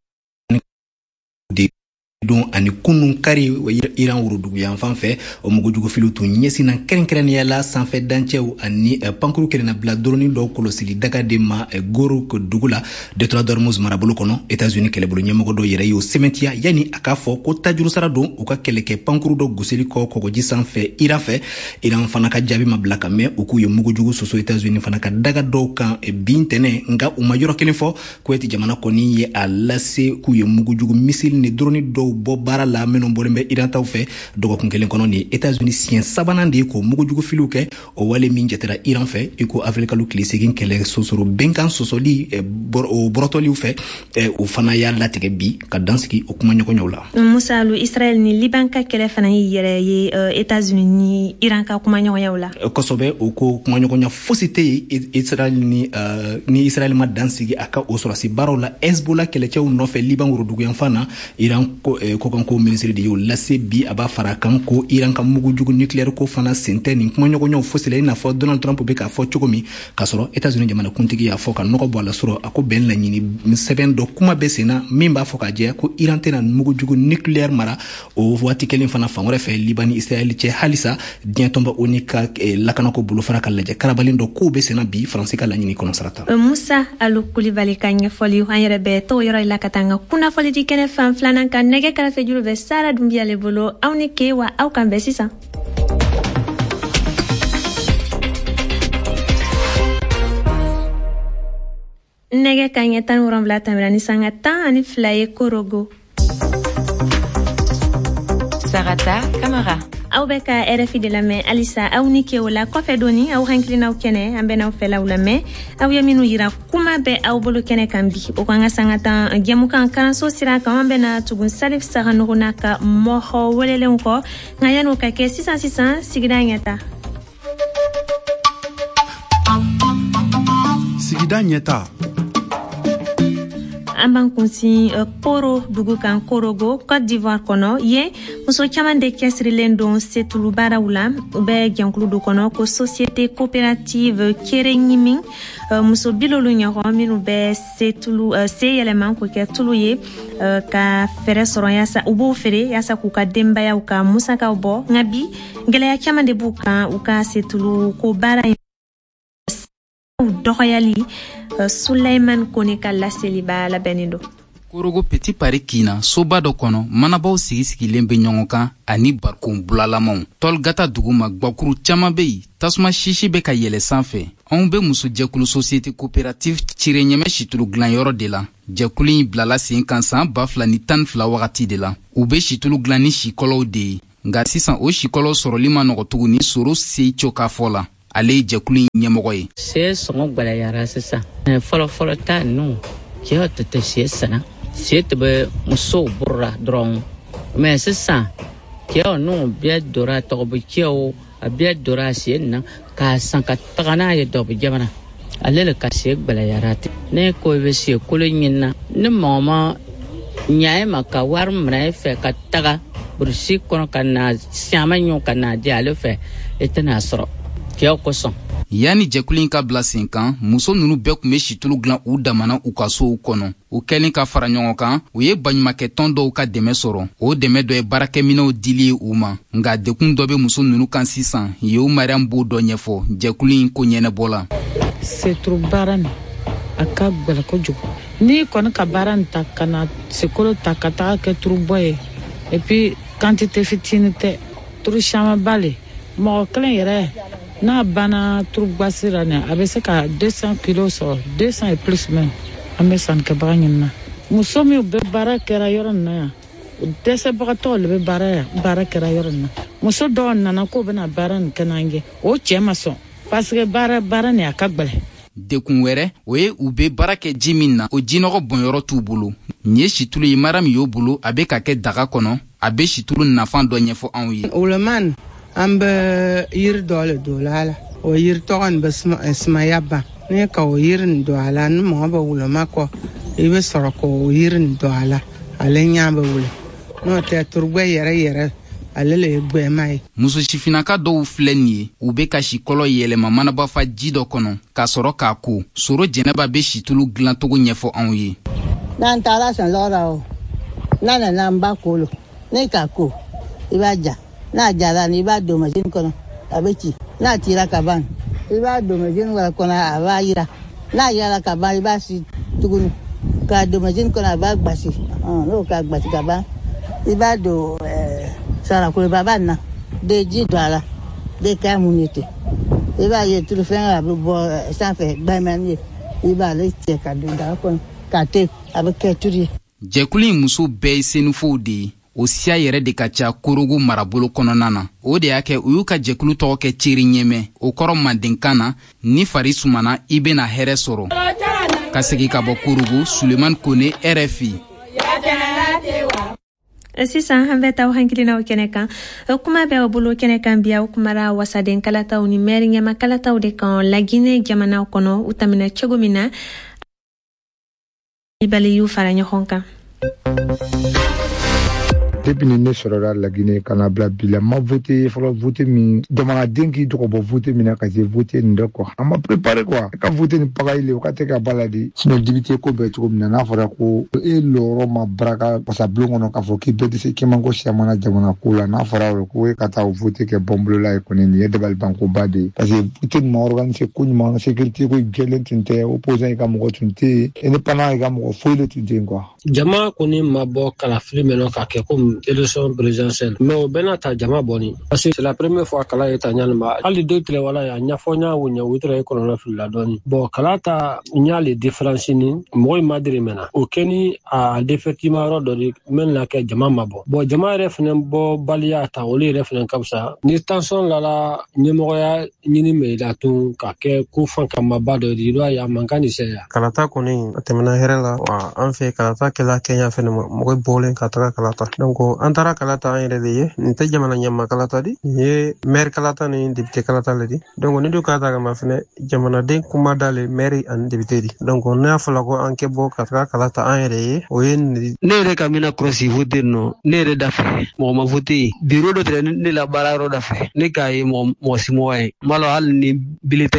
don ani kunun kari Iran wurudugu yan fan fɛ o mugujugu filiw tun ɲɛsina kɛrɛnkɛrɛnnenya la sanfɛ dancɛw ani pankuru kɛlɛna bila dɔrɔni dɔw kɔlɔsili dagaden ma Goro dugu la Detroit d'Ormuz marabolo kɔnɔ États-Unis kɛlɛbolo ɲɛmɔgɔ dɔ yɛrɛ y'o sɛmɛntiya yani a k'a fɔ ko tajurusara don u ka kɛlɛkɛ pankuru dɔ gosili kɔ kɔgɔji sanfɛ Iran fɛ Iran fana ka jaabi ma bila ka mɛn u k'u ye mugujugu soso États-Unis fana ka daga dɔw kan bin tɛnɛ nka u ma yɔrɔ kelen fɔ Kuwait jamana kɔni ye a lase k'u ye mugujugu misil ni dɔrɔni dɔw bɔ baara la minnu bɔlen bɛ Iran taw fɛ dɔgɔkun kelen kɔnɔ ni États-Unis siɲɛ sabanan de ye k'o mugujugu filiw kɛ o wale min jatera Iran fɛ i ko Afrikalu tile segin kɛlɛ sosoro bɛnkan sɔsɔli o bɔrɔtɔliw fɛ o fana y'a latigɛ bi ka dansigi o kumaɲɔgɔnyaw la. Musa Alu Israël ni Liban ka kɛlɛ fana y'i yɛrɛ ye États-Unis ni Iran ka kumaɲɔgɔnyaw la. Kosɛbɛ o ko kumaɲɔgɔnya fosi tɛ yen Israël ni Israël ma dansigi a ka o sɔrɔsi baaraw la Hezbollah kɛlɛcɛw nɔfɛ Liban woroduguyan fan na Iran ko ko ministre de y'o lase bi a b'a fara kan ko Iran ka mugujugu nucléaire ko fana sen tɛ nin kumaɲɔgɔnyaw fosi la i n'a fɔ Donald Trump bɛ k'a fɔ cogo min k'a sɔrɔ États-Unis jamana kuntigi y'a fɔ ka nɔgɔ bɔ a la sɔrɔ a ko bɛn laɲini sɛbɛn dɔ kuma bɛ sen na min b'a fɔ k'a jɛ ko Iran tɛna mugujugu nucléaire mara o waati kelen fana fan wɛrɛ fɛ Liban ni Israël cɛ halisa diɲɛ tɔnba ONU ka lakanako bolofara ka lajɛ karabalen dɔ kow bɛ sen na bi Faransi ka laɲini kɔnɔ sarata. Musa Alu Kulibali ka ɲɛfɔli an yɛrɛ bɛ t'o yɔrɔ la ka taa n ka kunnafoni di kɛnɛ fan filanan kan nɛgɛ kɛrɛfɛ juru bɛ Sara Dunbiyale bolo aw ni ke wa aw kan bɛn sisan. Nɛgɛ kaɲɛ 17 tɛmɛna ni sanga 12 ye Korogo. Sarata Camara. Aw bɛ ka RFI de lamɛn halisa aw ni ke o la kɔfɛ doni aw hakilinaw kɛnɛ an bɛ n'aw fɛlaw lamɛn aw ye minnu yira kuma bɛ aw bolo kɛnɛ kan bi o kan ka sanga tan jɛmukan kalanso sira kan an bɛna tugun Salif Sahanoko n'a ka mɔgɔ welelenw kɔ nka yan'o ka kɛ sisan sigida ɲɛta. Sigida ɲɛta. An b'an kunsin Koro dugu kan Korogo Côte d'Ivoire kɔnɔ yen muso caman de cɛsirilen don setulu baaraw la u bɛ jɛnkulu dɔ kɔnɔ ko société coopérative Kere Ɲimi muso bilolu ɲɔgɔn minnu bɛ setulu se yɛlɛma ko kɛ tulu ye ka fɛrɛ sɔrɔ yaasa u b'o feere yaasa k'u ka denbayaw ka musakaw bɔ nka bi gɛlɛya caman de b'u kan u ka setulu ko baara dɔgɔyali Sulaiman Kone ka laseli b'a labɛnnen don. Korogo Petit Paris Kina soba dɔ kɔnɔ manabaw sigisigilen bɛ ɲɔgɔn kan ani barikon bulalamanw tɔlgata dugu ma gwakuru caman bɛ yen tasuma sisi bɛ ka yɛlɛ sanfɛ anw bɛ muso jɛkulu société coopérative cire ɲɛmɛ situlu dilanyɔrɔ de la jɛkulu in bilala sen kan san 2012 wagati de la u bɛ situlu dilan ni sikɔlɔw de ye nka sisan o sikɔlɔw sɔrɔli ma nɔgɔ tuguni soro seico ka fɔ la ale ye jɛkulu in ɲɛmɔgɔ ye. Se sɔngɔ gwɛlɛyara sisan fɔlɔfɔlɔ ta ninnu cɛw tɛ se sana se tɛ bɛ musow burura dɔrɔn mɛ sisan cɛw ninnu bɛɛ dora tɔgɔbɔ cɛw a bɛɛ dora sen na k'a san ka taga n'a ye dɔ bɛ jamana ale le ka se gwɛlɛyara ten ne ko i bɛ se kolo ɲini na ni mɔgɔ ma ɲa e ma ka wari minɛ e fɛ ka taga burusi kɔnɔ ka na siama ɲɔgɔn ka na di ale fɛ e tɛna sɔrɔ. Yani jɛkulu in ka bila sen kan muso ninnu bɛɛ tun bɛ situlu dilan u damana u ka sow kɔnɔ u kɛlen ka fara ɲɔgɔn kan u ye baɲumankɛ tɔn dɔw ka dɛmɛ sɔrɔ o dɛmɛ dɔ ye baarakɛminɛw dili ye u ma nka dekun dɔ bɛ muso ninnu kan sisan ye u mariam b'o dɔ ɲɛfɔ jɛkulu in ko ɲɛnɛbɔ la. Seturu baara nin a ka gwɛlɛ kojugu n'i kɔni ka baara nin ta ka na sekolo ta ka taga kɛ turubɔ ye et puis quantité fitinin tɛ turu caman ba le mɔgɔ kelen yɛrɛ n'a banna turubasira ne a bɛ se ka 200 kilos sɔrɔ 200 et plus même an bɛ sannikɛbaga ɲini na muso min bɛ baara kɛra yɔrɔ nin na yan dɛsɛbagatɔw le bɛ baara kɛra yɔrɔ nin na muso dɔw nana k'o bɛna baara nin kɛ n'an ye o cɛ ma sɔn parce que baara nin a ka gbɛlɛ. Dekun wɛrɛ o ye u bɛ baara kɛ ji min na o jinɔgɔ bɔnyɔrɔ t'u bolo nin ye situlu ye mara min y'o bolo a bɛ ka kɛ daga kɔnɔ a bɛ situlu nafan dɔ ɲɛfɔ anw ye. Uleman an bɛ yiri dɔ le don a la o yiri tɔgɔ nin bɛ sumaya ban ne ka o yiri nin don a la ni mɔgɔ bɛ wulema kɔ i bɛ sɔrɔ k'o yiri nin don a la ale ɲɛ bɛ wuli n'o tɛ turubɛ yɛrɛ ale le ye gbɛma ye. Muso sifinaka dɔw filɛ nin ye u bɛ ka sikɔlɔ yɛlɛma manabafa ji dɔ kɔnɔ k'a sɔrɔ k'a ko soro jɛnɛba bɛ situlu dilancogo ɲɛfɔ anw ye. n'an taara san lɔra o n'a nana n ba kolo ne ka ko i b'a ja n'a jara ni i b'a don machine kɔnɔ a bɛ ci n'a cira ka ban i b'a don machine kɔnɔ a b'a yira n'a yira ka ban i b'a si tuguni k'a don machine kɔnɔ a b'a gbasi n'o k'a gbasi ka ban i b'a don sarakoloba na de ji don a la de k'a mun ye ten i b'a ye turufɛn a bɛ bɔ sanfɛ gbɛmɛni ye i b'ale cɛ ka don daga kɔnɔ k'a to a bɛ kɛ turu ye. Jɛkulu in muso bɛɛ ye senufow de ye o siya yɛrɛ de ka ca Korogo marabolo kɔnɔna na o de y'a kɛ u y'u ka jɛkulu tɔgɔ kɛ Ceri ɲɛmɛ o kɔrɔ mandenkan na ni fari sumana i bɛna hɛrɛ sɔrɔ. Ka segin ka bɔ Korogo Suleiman Kone RFI. Sisan an bɛ taa hakilinaw kɛnɛ kan kuma bɛ bolo kɛnɛ kan bi aw kumara wasaden kalataw ni maire ɲɛma kalataw de kan Laginɛ jamana kɔnɔ u tɛmɛna cogo min na ibali y'u fara ɲɔgɔn kan. Depuis ne sɔrɔla Laginɛ ka na bila bi la ma voté fɔlɔ voté min jamanaden k'i tɔgɔ bɔ voté min na ka se voté nin dɛ quoi an ma préparé quoi ka voté nin pagaille o ka tɛ ka bala di sinon député ko bɛɛ cogo min na n'a fɔra ko e lɔrɔ ma baraka wasabulon kɔnɔ k'a fɔ k'i bɛɛ tɛ se k'i man ko siamana jamana ko la n'a fɔra o ko e ka taa o voté kɛ bɔnbolo la ye kɔni nin ye dabalibankoba de ye parce que voté nin ma organiser ko ɲuman sécurité ko jɛlen tun tɛ opposant yi ka mɔgɔ tun tɛ indépendant yi ka mɔgɔ foyi de tun tɛ quoi. Jama kɔni ma bɔ kalafili mɛnɔ ka kɛ ko comme élection présidentielle mais au benata jama boni parce que c'est la première fois kala eta nyalma ali do tele wala ya nyafonya wunya witre ko no fil la doni bon kala ta nyale différence ni moy madri mena o keni a définitivement ro do men la ke jama mabo bon jama refnen bo balia ta oli refnen kamsa ni tension la nyemoya nyini me la tun ka ke ku fan kama bado di do ya mangani se ya kalata koni atemna herela wa anfe kalata kala Kenya fene mo bolen kataka kalata donc antara kalata en rede nte jamana nyama kalata di ye maire kalata ni député kalata le di donc ni do kata ga ma fene jamana den kuma dale maire an député di donc na fala ko anke bo kataka kalata en rede o yen ne re kamina cross voter no ne re dafe mo ma voter bureau de ne la bararo dafe ne kay mo simo ay malo hal ni bilite